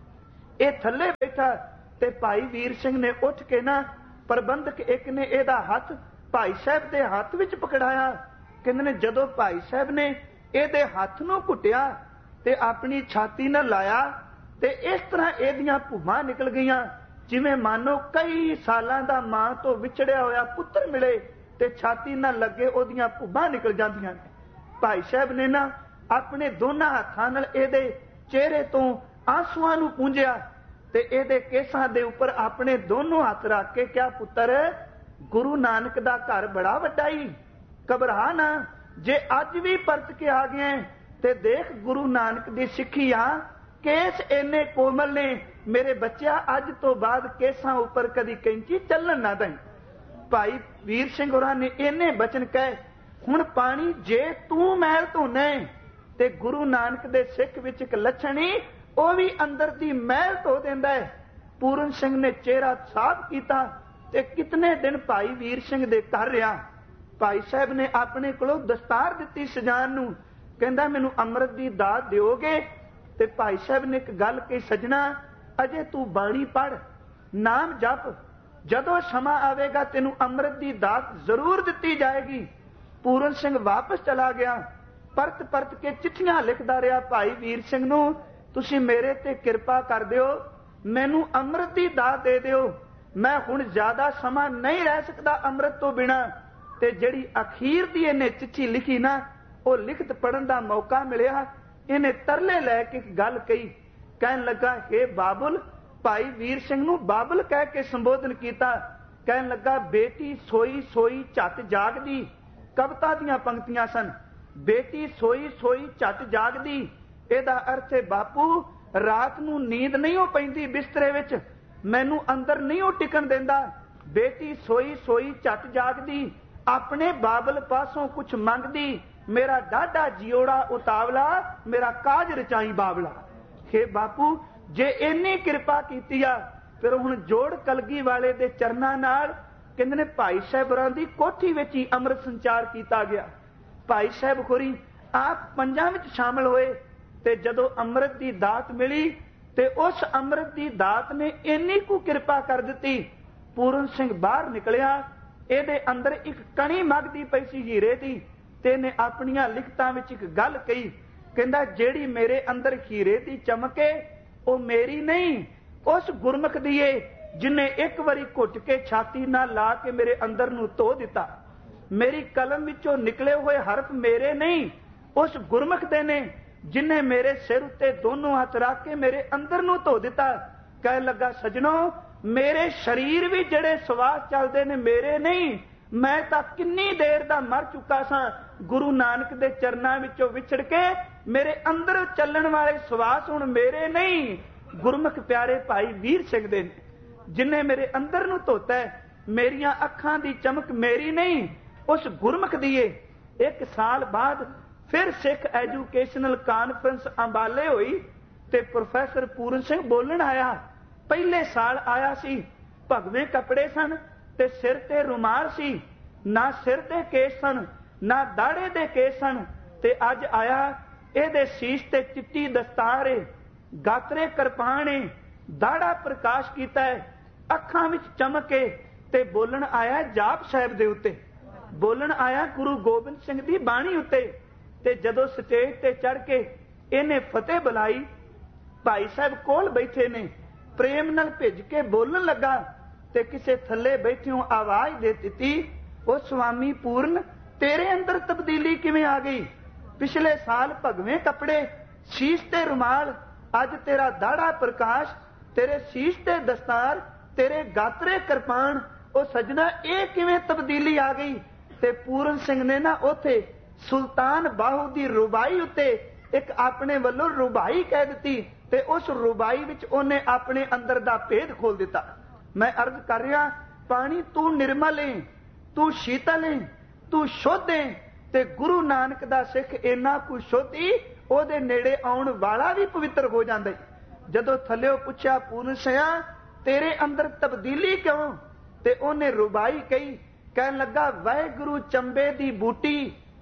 ये थल्ले बैठा ते भाई वीर सिंह ने उठ के ना प्रबंधक एक ने एदा हाथ भाई साहब दे हाथ विच पकड़ाया। कहंदे ने जदों भाई साहब ने एदे हाथ नूं घुटिया ते अपनी छाती नाल लाया ते इस तरह एदियां भुवां निकल गईयां जिवें मानो कई सालां दा मां तो विछड़िया होया पुत्र मिले ते छाती नाल लगे ओदियां भुवां निकल जांदियां ने। भाई साहब ने ना अपने दोनों हाथां नाल एदे चेहरे तो आंसुआं नूं पूंजिया ते एदे केसां दे उपर अपने दोनों हाथ रख के क्या पुत्र गुरु नानक दा घर बड़ा वड्डा ही घबरा ना जे अज भी परत के आ गए ते देख गुरु नानक दी सिक्खी आ केस इन्ने कोमल ने मेरे बच्चा अज तो बाद केसां उपर कदी कैंची चलन ना दई। भाई वीर सिंह होरां ने इन्ने बचन कहे हुण पानी जे तू महल धोने ते गुरु नानक दे सिख विच एक लछणी ओ भी अंदर दी महल धो देंदा है। पूरन सिंह ने चेहरा साफ कीता ते कितने दिन भाई वीर सिंह दे घर रहा। भाई साहब ने अपने कोलों दस्तार दिती सजान नूं कहंदा मैनू अमृत दी दात दिओगे। ते भाई साहब ने एक गल कही सजना अजे तू बाणी पढ़ नाम जप जदों समा आवेगा तेनू अमृत दी दात जरूर दिती जाएगी। पूरन सिंह वापस चला गया। परत परत के चिट्ठियां लिखदा रहा भाई वीर सिंह नूं तुसी मेरे ते किरपा कर दिओ मैनू अमृत दी दात दे दिओ मैं हुण ज्यादा समा नहीं रह सकदा अमृत तो बिना। ते जिहड़ी अखीर दी इहने चिट्ठी लिखी ना वो लिखत पढ़न दा मौका मिलिया। इन्हें तरले लैके एक गल कही कहन लगा हे बाबुल भाई वीर सिंह नूं बाबुल कह के संबोधन किया। कहन लगा बेटी सोई सोई झट जागदी कविता दियां पंक्तियां सन। बेटी सोई सोई झट जागदी एदा अर्थ है बापू रात नूं नींद नहीं हो पैंदी बिस्तरे विच मैनू अंदर नहीं हो टिकन देंदा। बेटी सोई सोई झट जागदी अपने बाबल पासों कुछ मंगदी मेरा डाढा जियोड़ा उतावला मेरा काज रचाई बावला। हे बापू जे इन्नी कृपा कीती आ फिर हुण जोड़ कलगी वाले दे चरनां नाल कहंदे ने भाई साहब होरां दी कोठी विच ही अमृत संचार कीता गया। भाई साहब होरी आप पंजां विच शामिल होए ते जदों अमृत दी दात मिली ते उस अमृत दी दात ने इन्नी कु कृपा कर दिती। पूरन सिंह बाहर निकलिया ਇਹਦੇ अंदर एक कणी मंगदी पई सी हीरे दी ते ने अपनियां लिखतां विच एक गल कही कहंदा जेड़ी मेरे अंदर हीरे दी चमके ओ मेरी नहीं उस गुरमुख दी है जिन्ने एक बारी घुट के छाती नाल ला के मेरे अंदर नूं धो दिता। मेरी कलम विचों निकले हुए हरफ मेरे नहीं उस गुरमुख दे ने जिन्ने मेरे सिर उत्ते दोनों हाथ रख के मेरे अंदर नूं धो दिता। कह लगा सजनों मेरे शरीर भी जड़े सवास चलते ने मेरे नहीं मैं तां किन्नी देर दा मर चुका सा गुरु नानक दे चरनां विचों विछड़ के मेरे अंदर चलण वाले सवास हुण मेरे नहीं गुरमुख प्यारे भाई वीर सिंह दे जिन्ने मेरे अंदर नूं धोता है। मेरियां अखां दी चमक मेरी नहीं उस गुरमुख दी है। एक साल बाद फिर सिख एजुकेशनल कानफ्रेंस अंबाले हुई ते प्रोफैसर पूरन सिंह बोलन आया। पहले साल आया सी भगवे कपड़े सन ते सिर ते रुमाल सी ना सिर दे केस सन ना दाड़े दे केस सन ते अज आया एदे शीश ते चिट्टी दस्तार है गात्रे करपान है दाड़ा प्रकाश कीता है अखां विच चमक है ते बोलन आया जाप साहिब दे उत्ते बोलन आया गुरु गोबिंद सिंह दी बाणी उत्ते ते जदों स्टेज ते चढ़ के इन्हें फतेह बुलाई भाई साहब कोल बैठे ने प्रेम नाल भिज के बोलन लगा ते किसे थल्ले बैठियों आवाज दे दित्ती, ओ स्वामी पूर्ण तेरे अंदर तब्दीली किवें आ गई? पिछले साल भगवें कपड़े, शीश ते रुमाल, अज तेरा दाड़ा प्रकाश, तेरे शीश ते दस्तार, तेरे गात्रे किरपान, ओ सजना ये किवें तब्दीली आ गई? ते पूਰਨ सिंह ने ना उथे सुल्तान बाहू दी रुबाई उत्ते एक अपने वल्लों रुबाई कह दी ते उस रुबाई विच उन्हें अपने अंदर दा भेद खोल दिता। मैं अर्ज कर रहा, पानी तू निर्मल है, तू शीतल है, तू शुद्ध है, ते गुरु नानक दा सिख इन्ना कु शुद्धि ओदे नेड़े आउण वाला भी पवित्र हो जांदा है। जदों थल्लिओ पुछया पूर्ण सिंह तेरे अंदर तब्दीली क्यों? ते उन्हें रुबाई कही, कहन लगा वाहिगुरु चंबे दी बूटी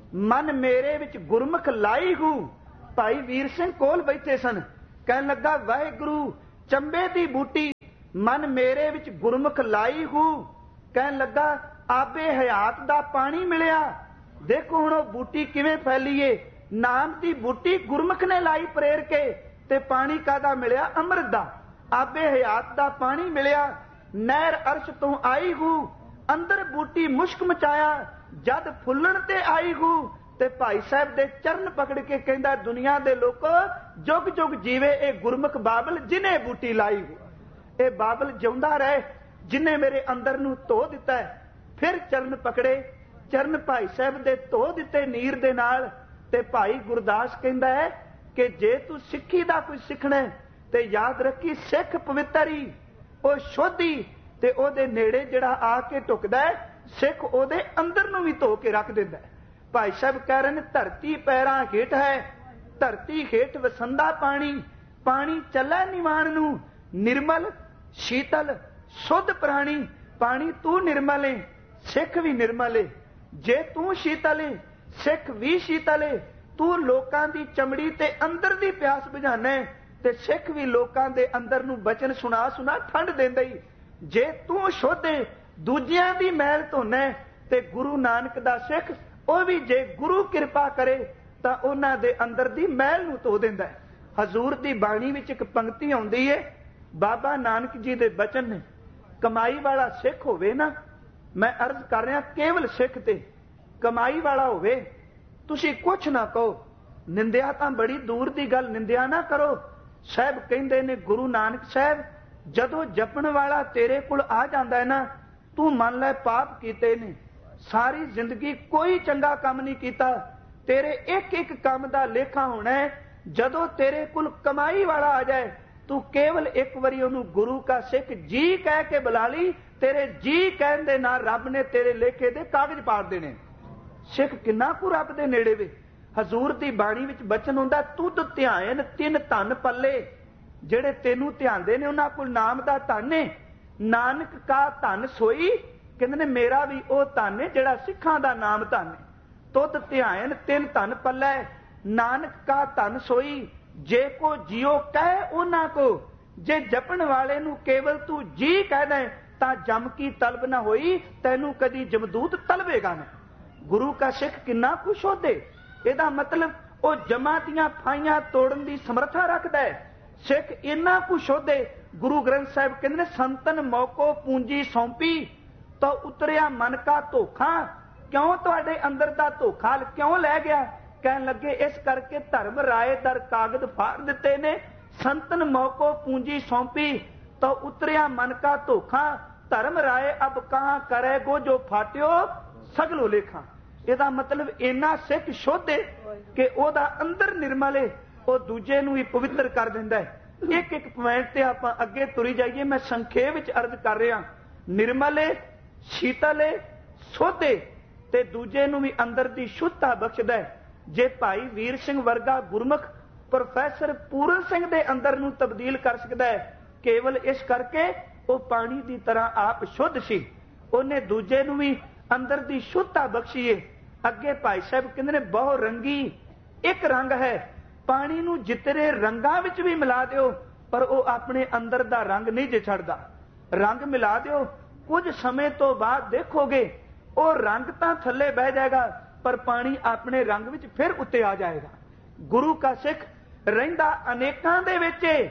मन मेरे विच गुरमुख लाई हूं। भाई वीर सिंह कोल बैठे सन, कहन लगा वाहिगुरु चंबे दी बूटी मन मेरे विच गुरमुख लाई हूं। कहन लगा आबे हयात दा पानी मिलिया, देखो हुण बूटी किवें फैली है। नाम दी बूटी गुरमुख ने लाई प्रेर के, ते पानी कादा मिलिया? अमृत दा। आबे हयात दा पानी मिलिया, नहर अर्श तो आई हूं, अंदर बूटी मुश्क मचाया, जद फुल्लण ते आई हूं। ते भाई साहब दे चरण पकड़ के कहंदा दुनिया दे लोको जुग जुग जीवे ए गुरमुख बाबल जिन्हें बूटी लाई हो। ए बाबल जिउंदा रहे जिन्हें मेरे अंदर नूं धो दिता है। फिर चरण पकड़े, चरण भाई साहब दे धो दिते नीर दे नाल। ते भाई गुरदास कहंदा है कि जे तू सिੱਖੀ दा कोई सिखना है ते याद रखी सिख पवित्र ही, ओ शुद्धि ते ओदे नेड़े जिहड़ा आके टुकदा है सिख ओदे अंदर नूं भी धो के रख दिंदा है। भाई साहब कह रहे हैं धरती पैरां हेठ है, धरती हेठ वसंदा पानी, पानी चलै निवाण नूं, निर्मल शीतल शुद्ध प्राणी। पानी तू निर्मल है, सिख भी निर्मल है। जे तू शीतल है सिख भी शीतल है। तू लोकां दी चमड़ी ते अंदर दी प्यास बुझाना है ते सिख भी लोकां दे अंदर नूं बचन सुना सुना ठंड देंदा ही। जे तू शुद्ध है दूजियां दी मैल धोना है ते गुरु नानक दा सिख ਉਹ ਵੀ ਜੇ ਗੁਰੂ ਕਿਰਪਾ ਕਰੇ ਤਾਂ ਉਹਨਾਂ ਦੇ ਅੰਦਰ ਦੀ ਮੈਲ ਨੂੰ ਧੋ ਦਿੰਦਾ ਹੈ। ਹਜ਼ੂਰ ਦੀ ਬਾਣੀ ਵਿੱਚ ਇੱਕ ਪੰਕਤੀ ਆਉਂਦੀ ਹੈ, ਬਾਬਾ ਨਾਨਕ ਜੀ ਦੇ ਬਚਨ ਨੇ, ਕਮਾਈ ਵਾਲਾ ਸਿੱਖ ਹੋਵੇ ਨਾ, ਮੈਂ ਅਰਜ਼ ਕਰ ਰਿਹਾ ਕੇਵਲ ਸਿੱਖ ਤੇ ਕਮਾਈ ਵਾਲਾ ਹੋਵੇ, ਤੁਸੀਂ ਕੁਛ ਨਾ ਕਹੋ, ਨਿੰਦਿਆ ਤਾਂ ਬੜੀ ਦੂਰ ਦੀ ਗੱਲ, ਨਿੰਦਿਆ ਨਾ ਕਰੋ। ਸਾਹਿਬ ਕਹਿੰਦੇ ਨੇ ਗੁਰੂ ਨਾਨਕ ਸਾਹਿਬ ਜਦੋਂ ਜਪਣ ਵਾਲਾ ਤੇਰੇ ਕੋਲ ਆ ਜਾਂਦਾ ਹੈ ਨਾ, ਤੂੰ ਮੰਨ ਲੈ ਪਾਪ ਕੀਤੇ ਨੇ, सारी जिंदगी कोई चंगा काम नहीं किया, तेरे एक एक काम का लेखा होना है। जदों तेरे कुल कमाई वाला आ जाए तू केवल एक बारी उन्होंने गुरु का सिख जी कह के बुला ली, तेरे जी कहन दे नाल रब ने तेरे लेखे दे कागज पाड़ देने। सिख किन्ना कु रब दे नेड़े वे। हजूर दी बाणी विच बचन हुंदा तुद ध्यान तिन धन पल्ले, जेड़े तेनू ध्यानदे ने उन्हां कोल नाम दा धन है। नानक का धन सोई, कहते ने मेरा भी वह धन है जिहड़ा सिखां दा नाम धन है। तुद ध्यान तिन धन पल्लै, नानक का धन सोई, जे को जियो कह उन्हां को। जे जपण वाले नू केवल तू जी कह दे तां जम की तलब ना होई, तैनू कदी जमदूत तलबेगा ना। गुरु का सिख किन्ना कुछ होदे, इहदा मतलब वह जमा दियां फाइयां तोड़न दी समर्था रखदा है। सिख इन्ना कुछ होदे, गुरु ग्रंथ साहिब कहंदे ने संतन मौको पूंजी सौंपी तो उतरिया मन का धोखा। क्यों तुहाडे अंदर दा धोखा क्यों लै गया? कहन लगे इस करके धर्म राय दर कागज फाड़ दिते ने, संतन मौको पूंजी सौंपी तो उतरिया मन का धोखा। धर्म राय अब कहां करे गो जो फाटियो सगलो लेखा। इहदा मतलब इन्ना सिख शुद्ध है कि ओहदा अंदर निर्मल है, वह दूजे नूं ही पवित्र कर दिंदा है। एक एक पॉइंट ते आपां अगे तुरी जाइए, मैं संखेप विच अर्ज कर रहा। निर्मल है, शीतल है, शुद्ध है ते दूजे नूं भी अंदर दी शुद्धता बख्शदा है। जे भाई वीर सिंह वर्गा गुरमुख प्रोफैसर पूਰਨ सिंह दे अंदर नूं तब्दील कर सकदा है, केवल इस करके वो पानी की तरह आप शुद्ध सी, उन्हें दूजे नूं भी अंदर दी शुद्धता बख्शी है। अगे भाई साहब कहंदे ने बहु रंगी एक रंग है, पानी नूं जितने रंगां विच भी मिला दिओ पर वो अपने अंदर दा रंग नहीं जे छड्डदा। रंग मिला दिओ, कुछ समय तो बाद देखोगे वो रंग तो थले बह जाएगा पर पानी अपने रंग विच फिर उत्ते आ जाएगा। गुरु का सिख रहिंदा अनेकां दे विच,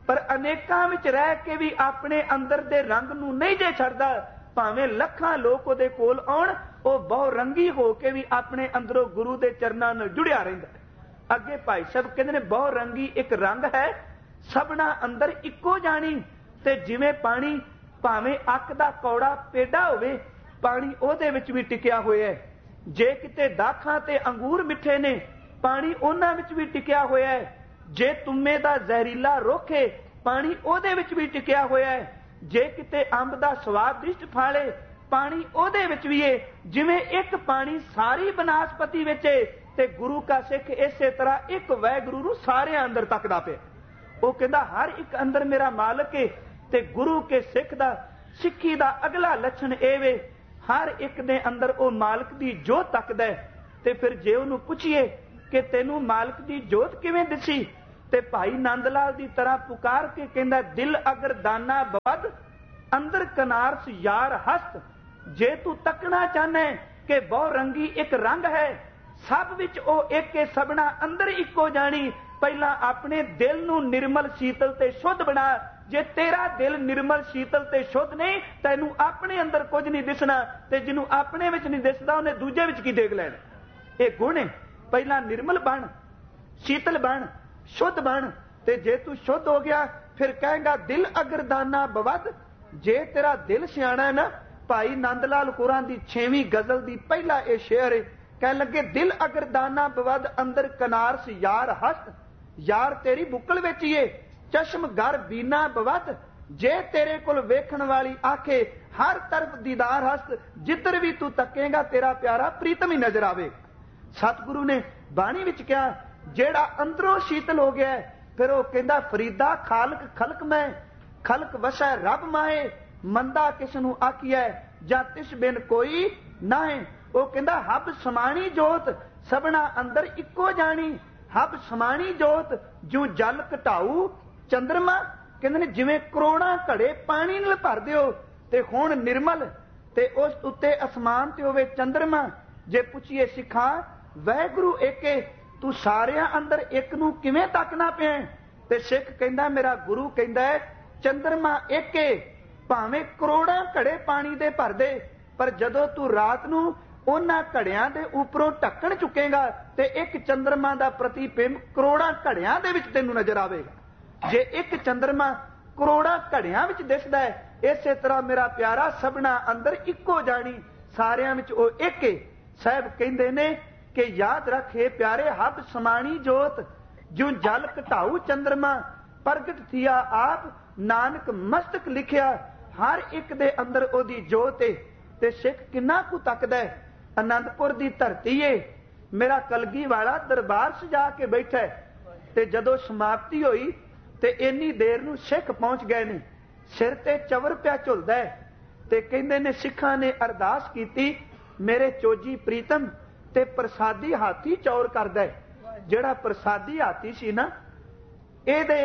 पर अनेकां विच रह के भी अपने अंदर दे रंग नूं नहीं जे छड्डदा। भावें लखां लोक उहदे कोल आउण, ਉਹ ਬਹੁ रंगी हो के भी अपने अंदरों गुरु के चरणों नाल जुड़िया रहिंदा। अगे भाई साहब कहंदे ने बहु रंगी एक रंग है, सबना अंदर इक्को जानी। ते जिवें पानी भावें अक दा कौड़ा पेड़ा होवे, पानी ਉਹਦੇ ਵਿੱਚ भी टिकिया होया है। जे किते दाखां ते अंगूर मिठे ने, पानी ਉਹਨਾਂ ਵਿੱਚ भी टिकिया होया है। जे तुम्मे दा ਜ਼ਹਿਰੀਲਾ रुख है, पानी ਉਹਦੇ ਵਿੱਚ भी टिकिया होया है। जे किते अंब दा स्वादिष्ट फल है, पानी ਉਹਦੇ ਵਿੱਚ भी है। जिवें एक पानी सारी बनास्पति ਵਿੱਚ है, ते गुरु का सिख इसे तरह एक वाहिगुरू नूं सारे अंदर तकदा पिया। ਉਹ ਕਹਿੰਦਾ हर एक अंदर मेरा मालिक है। ते गुरु के सिख दा सिक्खी दा अगला लक्षण ਇਹ ਵੇ, हर एक दे अंदर ਉਹ मालिक दी जोत तकदा है। ते फिर जे ਉਹਨੂੰ ਪੁੱਛੀਏ कि ਤੈਨੂੰ मालिक दी जोत किवें दिसी, ते भाई नंद लाल दी तरह पुकार के कहंदा दिल अगर दाना बवद अंदर कनारस यार हस्त। जे तू तकना चाहना है कि बहु रंगी एक रंग है, सब विच ओ एक के सबना अंदर इक्को जानी। पहला अपने दिल नूं निर्मल शीतल ते शुद्ध बना। जे तेरा दिल निर्मल शीतल ते शुद्ध नहीं, तैनूं अपने अंदर कुछ नहीं दिसना, ते जिन्हों अपने विच नहीं दिसदा उन्हें दूजे विच की देख लैना। ये गुण है। पहला निर्मल बन, शीतल बन, शुद्ध बन। ते जे तू शुद्ध हो गया, फिर कहेगा दिल अगर दाना बवद। जे तेरा दिल सियाणा है ना, भाई नंद लाल कोरां दी छेवीं गजल दी पहला ये शेर है। कह लगे दिल अगर दाना बवद अंदर कनारस यार हस्त। यार तेरी बुकल विच ही है, चश्म गर बीना बवद। जे तेरे कोल वेखण वाली आखे हर तरफ दीदार हस्त। जिधर भी तू तकेगा तेरा प्यारा प्रीतम ही नजर आवे। सतगुरु ने बाणी विच कहा जेड़ा अंदरों शीतल हो गया है, फिर वो कहंदा फरीदा खालक खलक मैं, खलक वसै रब माए। मंदा किसनू आखिया जा तिस बिन कोई ना है। वो कहंदा हब समाणी जोत सबना अंदर इक्को जानी। हब समाणी जोत जो जल घटाऊ चंद्रमा। कहंदे ने जिवें करोड़ां घड़े पानी नाल भर दिओ ते हुण निर्मल ते उस उत्ते आसमान ते होवे चंद्रमा। जे पुछिए सिखा वाहिगुरू एके, तू सारियां अंदर एक नूं किवें तकना पिया? ते सिख कहंदा मेरा गुरु कहंदा है चंद्रमा एके, भावें करोड़ां घड़े पानी दे भर दे, पर जदों तू रात नूं उन्हां घड़ियां दे उपरों ढक्कण चुकेगा ते एक चंद्रमा दा प्रतिबिंब करोड़ां घड़ियां दे विच तैनूं नजर आवेगा। जे एक चंद्रमा करोड़ां घड़ियां विच दिसदा है, इसे तरह मेरा प्यारा सबना अंदर इक्को जानी, सारियां विच ओ एक है। साहब कहंदे ने कि याद रखे प्यारे हब समाणी जोत जो जल घटाऊ चंद्रमा। प्रगट थिया आप नानक मस्तक लिखिया, हर एक दे अंदर ओदी जोत है। ते सिख किन्ना कु तकदा है। आनंदपुर दी धरती है, मेरा कलगी वाला दरबार सजा के बैठा है। ते जदों समाप्ति होई ते इन्नी देर नूं सिख पहुंच गए ने, सिर ते चवर पिया झुलदा है। ते कहंदे ने सिखां ने अरदास कीती मेरे चोजी प्रीतम ते प्रसादी हाथी चौर करदा है। जिहड़ा प्रसादी हाथी सी ना, इहदे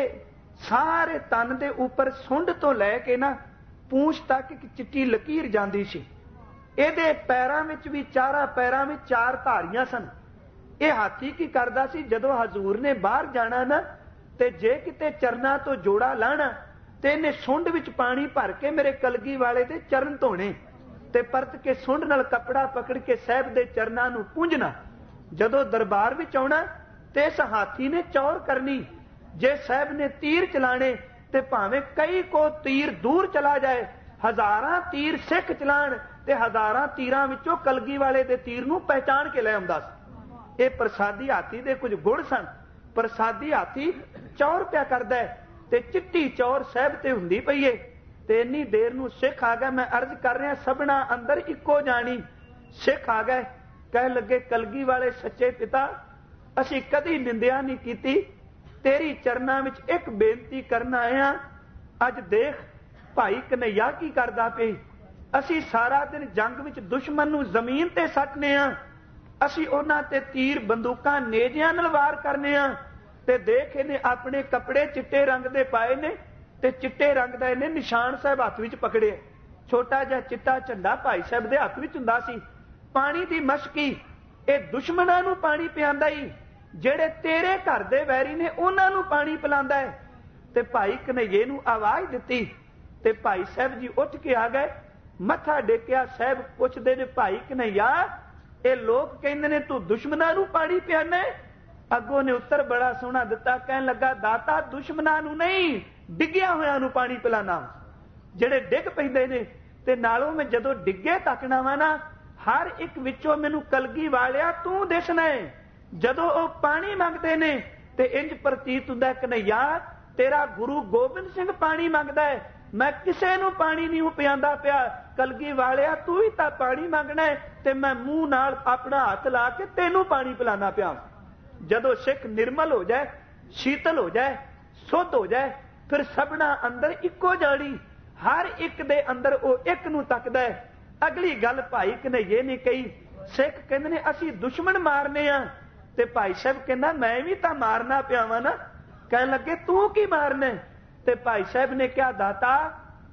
सारे तन दे उपर सुंड तो लैके ना पूंछ तक एक चिट्टी लकीर जांदी सी। इहदे पैरां विच भी चारां पैरां विच चार धारियां सन। यह हाथी की करदा सी, जदों हजूर ने बाहर जाना ना, ते जे किते चरना तो जोड़ा लाना ते इहने सुंड विच पानी भर के मेरे कलगी वाले दे चरण धोने ते परत के सुंड नाल कपड़ा पकड़ के साहब दे चरनां नूं पूंझना। जदों दरबार विच आउणा ते इस हाथी ने चौर करनी। जे साहब ने तीर चलाने ते भावें कई को तीर दूर चला जाए, हजारां तीर सिख चलाण ते हजारां तीरां विचों कलगी वाले दे तीर नूं पहचान के लै आउंदा सी। इह प्रसादी हाथी दे कुछ गुण सन। प्रसादी हाथी चौर पिया करदा है ते चिट्टी चौर साहब ते हुंदी पई है। ते इन्नी देर नूं सिख आ गए, मैं अर्ज कर रहा सबना अंदर इक्को जानी। सिख आ गए, कह लगे कलगी वाले सच्चे पिता, असीं कदी निंदिया नहीं कीती, तेरी चरनां विच एक बेनती करन आए हां। अज देख भाई कन्हैया की करदा पई। असीं सारा दिन जंग विच दुश्मन नूं जमीन ते सटने आ, असीं उन्हां ते तीर बंदूकां नेजियां नाल वार करने आ। ते देख इहने अपने कपड़े चिट्टे रंग दे पाए ने ते चिट्टे रंग दा इहने निशान साहब हत्थ विच पकड़े। छोटा जिहा चिट्टा झंडा भाई साहब दे हत्थ विच हुंदा सी। पानी दी मशकी इह दुश्मनां नूं पानी पिआंदा ही, ਜਿਹੜੇ तेरे घर दे वैरी ने उन्हां नूं पानी पिलांदा है। ਤੇ ਭਾਈ ਕਨਈਏ ਨੂੰ ਆਵਾਜ਼ ਦਿੱਤੀ ਤੇ ਭਾਈ ਸਾਹਿਬ ਜੀ ਉੱਠ ਕੇ ਆ ਗਏ, ਮੱਥਾ ਟੇਕਿਆ। ਸਾਹਿਬ ਪੁੱਛਦੇ ਨੇ, ਭਾਈ ਕਨਈਆ, ਇਹ ਲੋਕ ਕਹਿੰਦੇ ਨੇ ਤੂੰ ਦੁਸ਼ਮਣਾਂ ਨੂੰ ਪਾਣੀ ਪਿਆਨਾ। ਅੱਗੋਂ ਨੇ ਉੱਤਰ ਬੜਾ ਸੋਹਣਾ ਦਿੱਤਾ, ਕਹਿਣ ਲੱਗਾ, ਦਾਤਾ ਦੁਸ਼ਮਣਾਂ ਨੂੰ ਨਹੀਂ, ਡਿੱਗਿਆ ਹੋਇਆਂ ਨੂੰ ਪਾਣੀ ਪਿਲਾਣਾ, ਜਿਹੜੇ ਡਿੱਗ ਪੈਂਦੇ ਨੇ। ਤੇ ਨਾਲੋਂ ਮੈਂ ਜਦੋਂ ਡਿੱਗੇ ਤੱਕਣਾ ਵਾ ਨਾ, ਹਰ ਇੱਕ ਵਿੱਚੋਂ ਮੈਨੂੰ ਕਲਗੀ ਵਾਲਿਆ ਤੂੰ ਦਿਸਣਾ ਹੈ। ਜਦੋਂ ਉਹ ਪਾਣੀ ਮੰਗਦੇ ਨੇ ਤੇ ਇੰਜ ਪ੍ਰਤੀਤ ਹੁੰਦਾ, ਕਨਈਆ ਤੇਰਾ ਗੁਰੂ ਗੋਬਿੰਦ ਸਿੰਘ ਪਾਣੀ ਮੰਗਦਾ ਹੈ, ਮੈਂ ਕਿਸੇ ਨੂੰ ਪਾਣੀ ਨਹੀਂ ਪਿਆਂਦਾ ਪਿਆ। ਕਲਗੀ ਵਾਲਿਆ ਤੂੰ ਹੀ ਤਾਂ ਪਾਣੀ ਮੰਗਣਾ ਹੈ ਤੇ ਮੈਂ ਮੂੰਹ ਨਾਲ ਆਪਣਾ ਹੱਥ ਲਾ ਕੇ ਤੈਨੂੰ ਪਾਣੀ ਪਿਲਾਣਾ ਪਿਆ। ਜਦੋਂ ਸਿੱਖ ਨਿਰਮਲ ਹੋ ਜਾਏ, ਸ਼ੀਤਲ ਹੋ ਜਾਏ, ਸੁੱਧ ਹੋ ਜਾਏ, ਫਿਰ ਸਭਨਾ ਅੰਦਰ ਇੱਕੋ ਜਾਣੀ, ਹਰ ਇੱਕ ਦੇ ਅੰਦਰ ਉਹ ਇੱਕ ਨੂੰ ਤੱਕਦਾ ਹੈ। ਅਗਲੀ ਗੱਲ ਭਾਈ ਕਨਈਏ ਨੇ ਕਹੀ, ਸਿੱਖ ਕਹਿੰਦੇ ਨੇ ਅਸੀਂ ਦੁਸ਼ਮਣ ਮਾਰਨੇ ਆ, ਤੇ ਭਾਈ ਸਾਹਿਬ ਕਹਿੰਦਾ ਮੈਂ ਵੀ ਤਾਂ ਮਾਰਨਾ ਪਿਆ ਵਾ ਨਾ। ਕਹਿਣ ਲੱਗੇ ਤੂੰ ਕੀ ਮਾਰਨਾ? ਤੇ ਭਾਈ ਸਾਹਿਬ ਨੇ ਕਿਹਾ, ਦਾਤਾ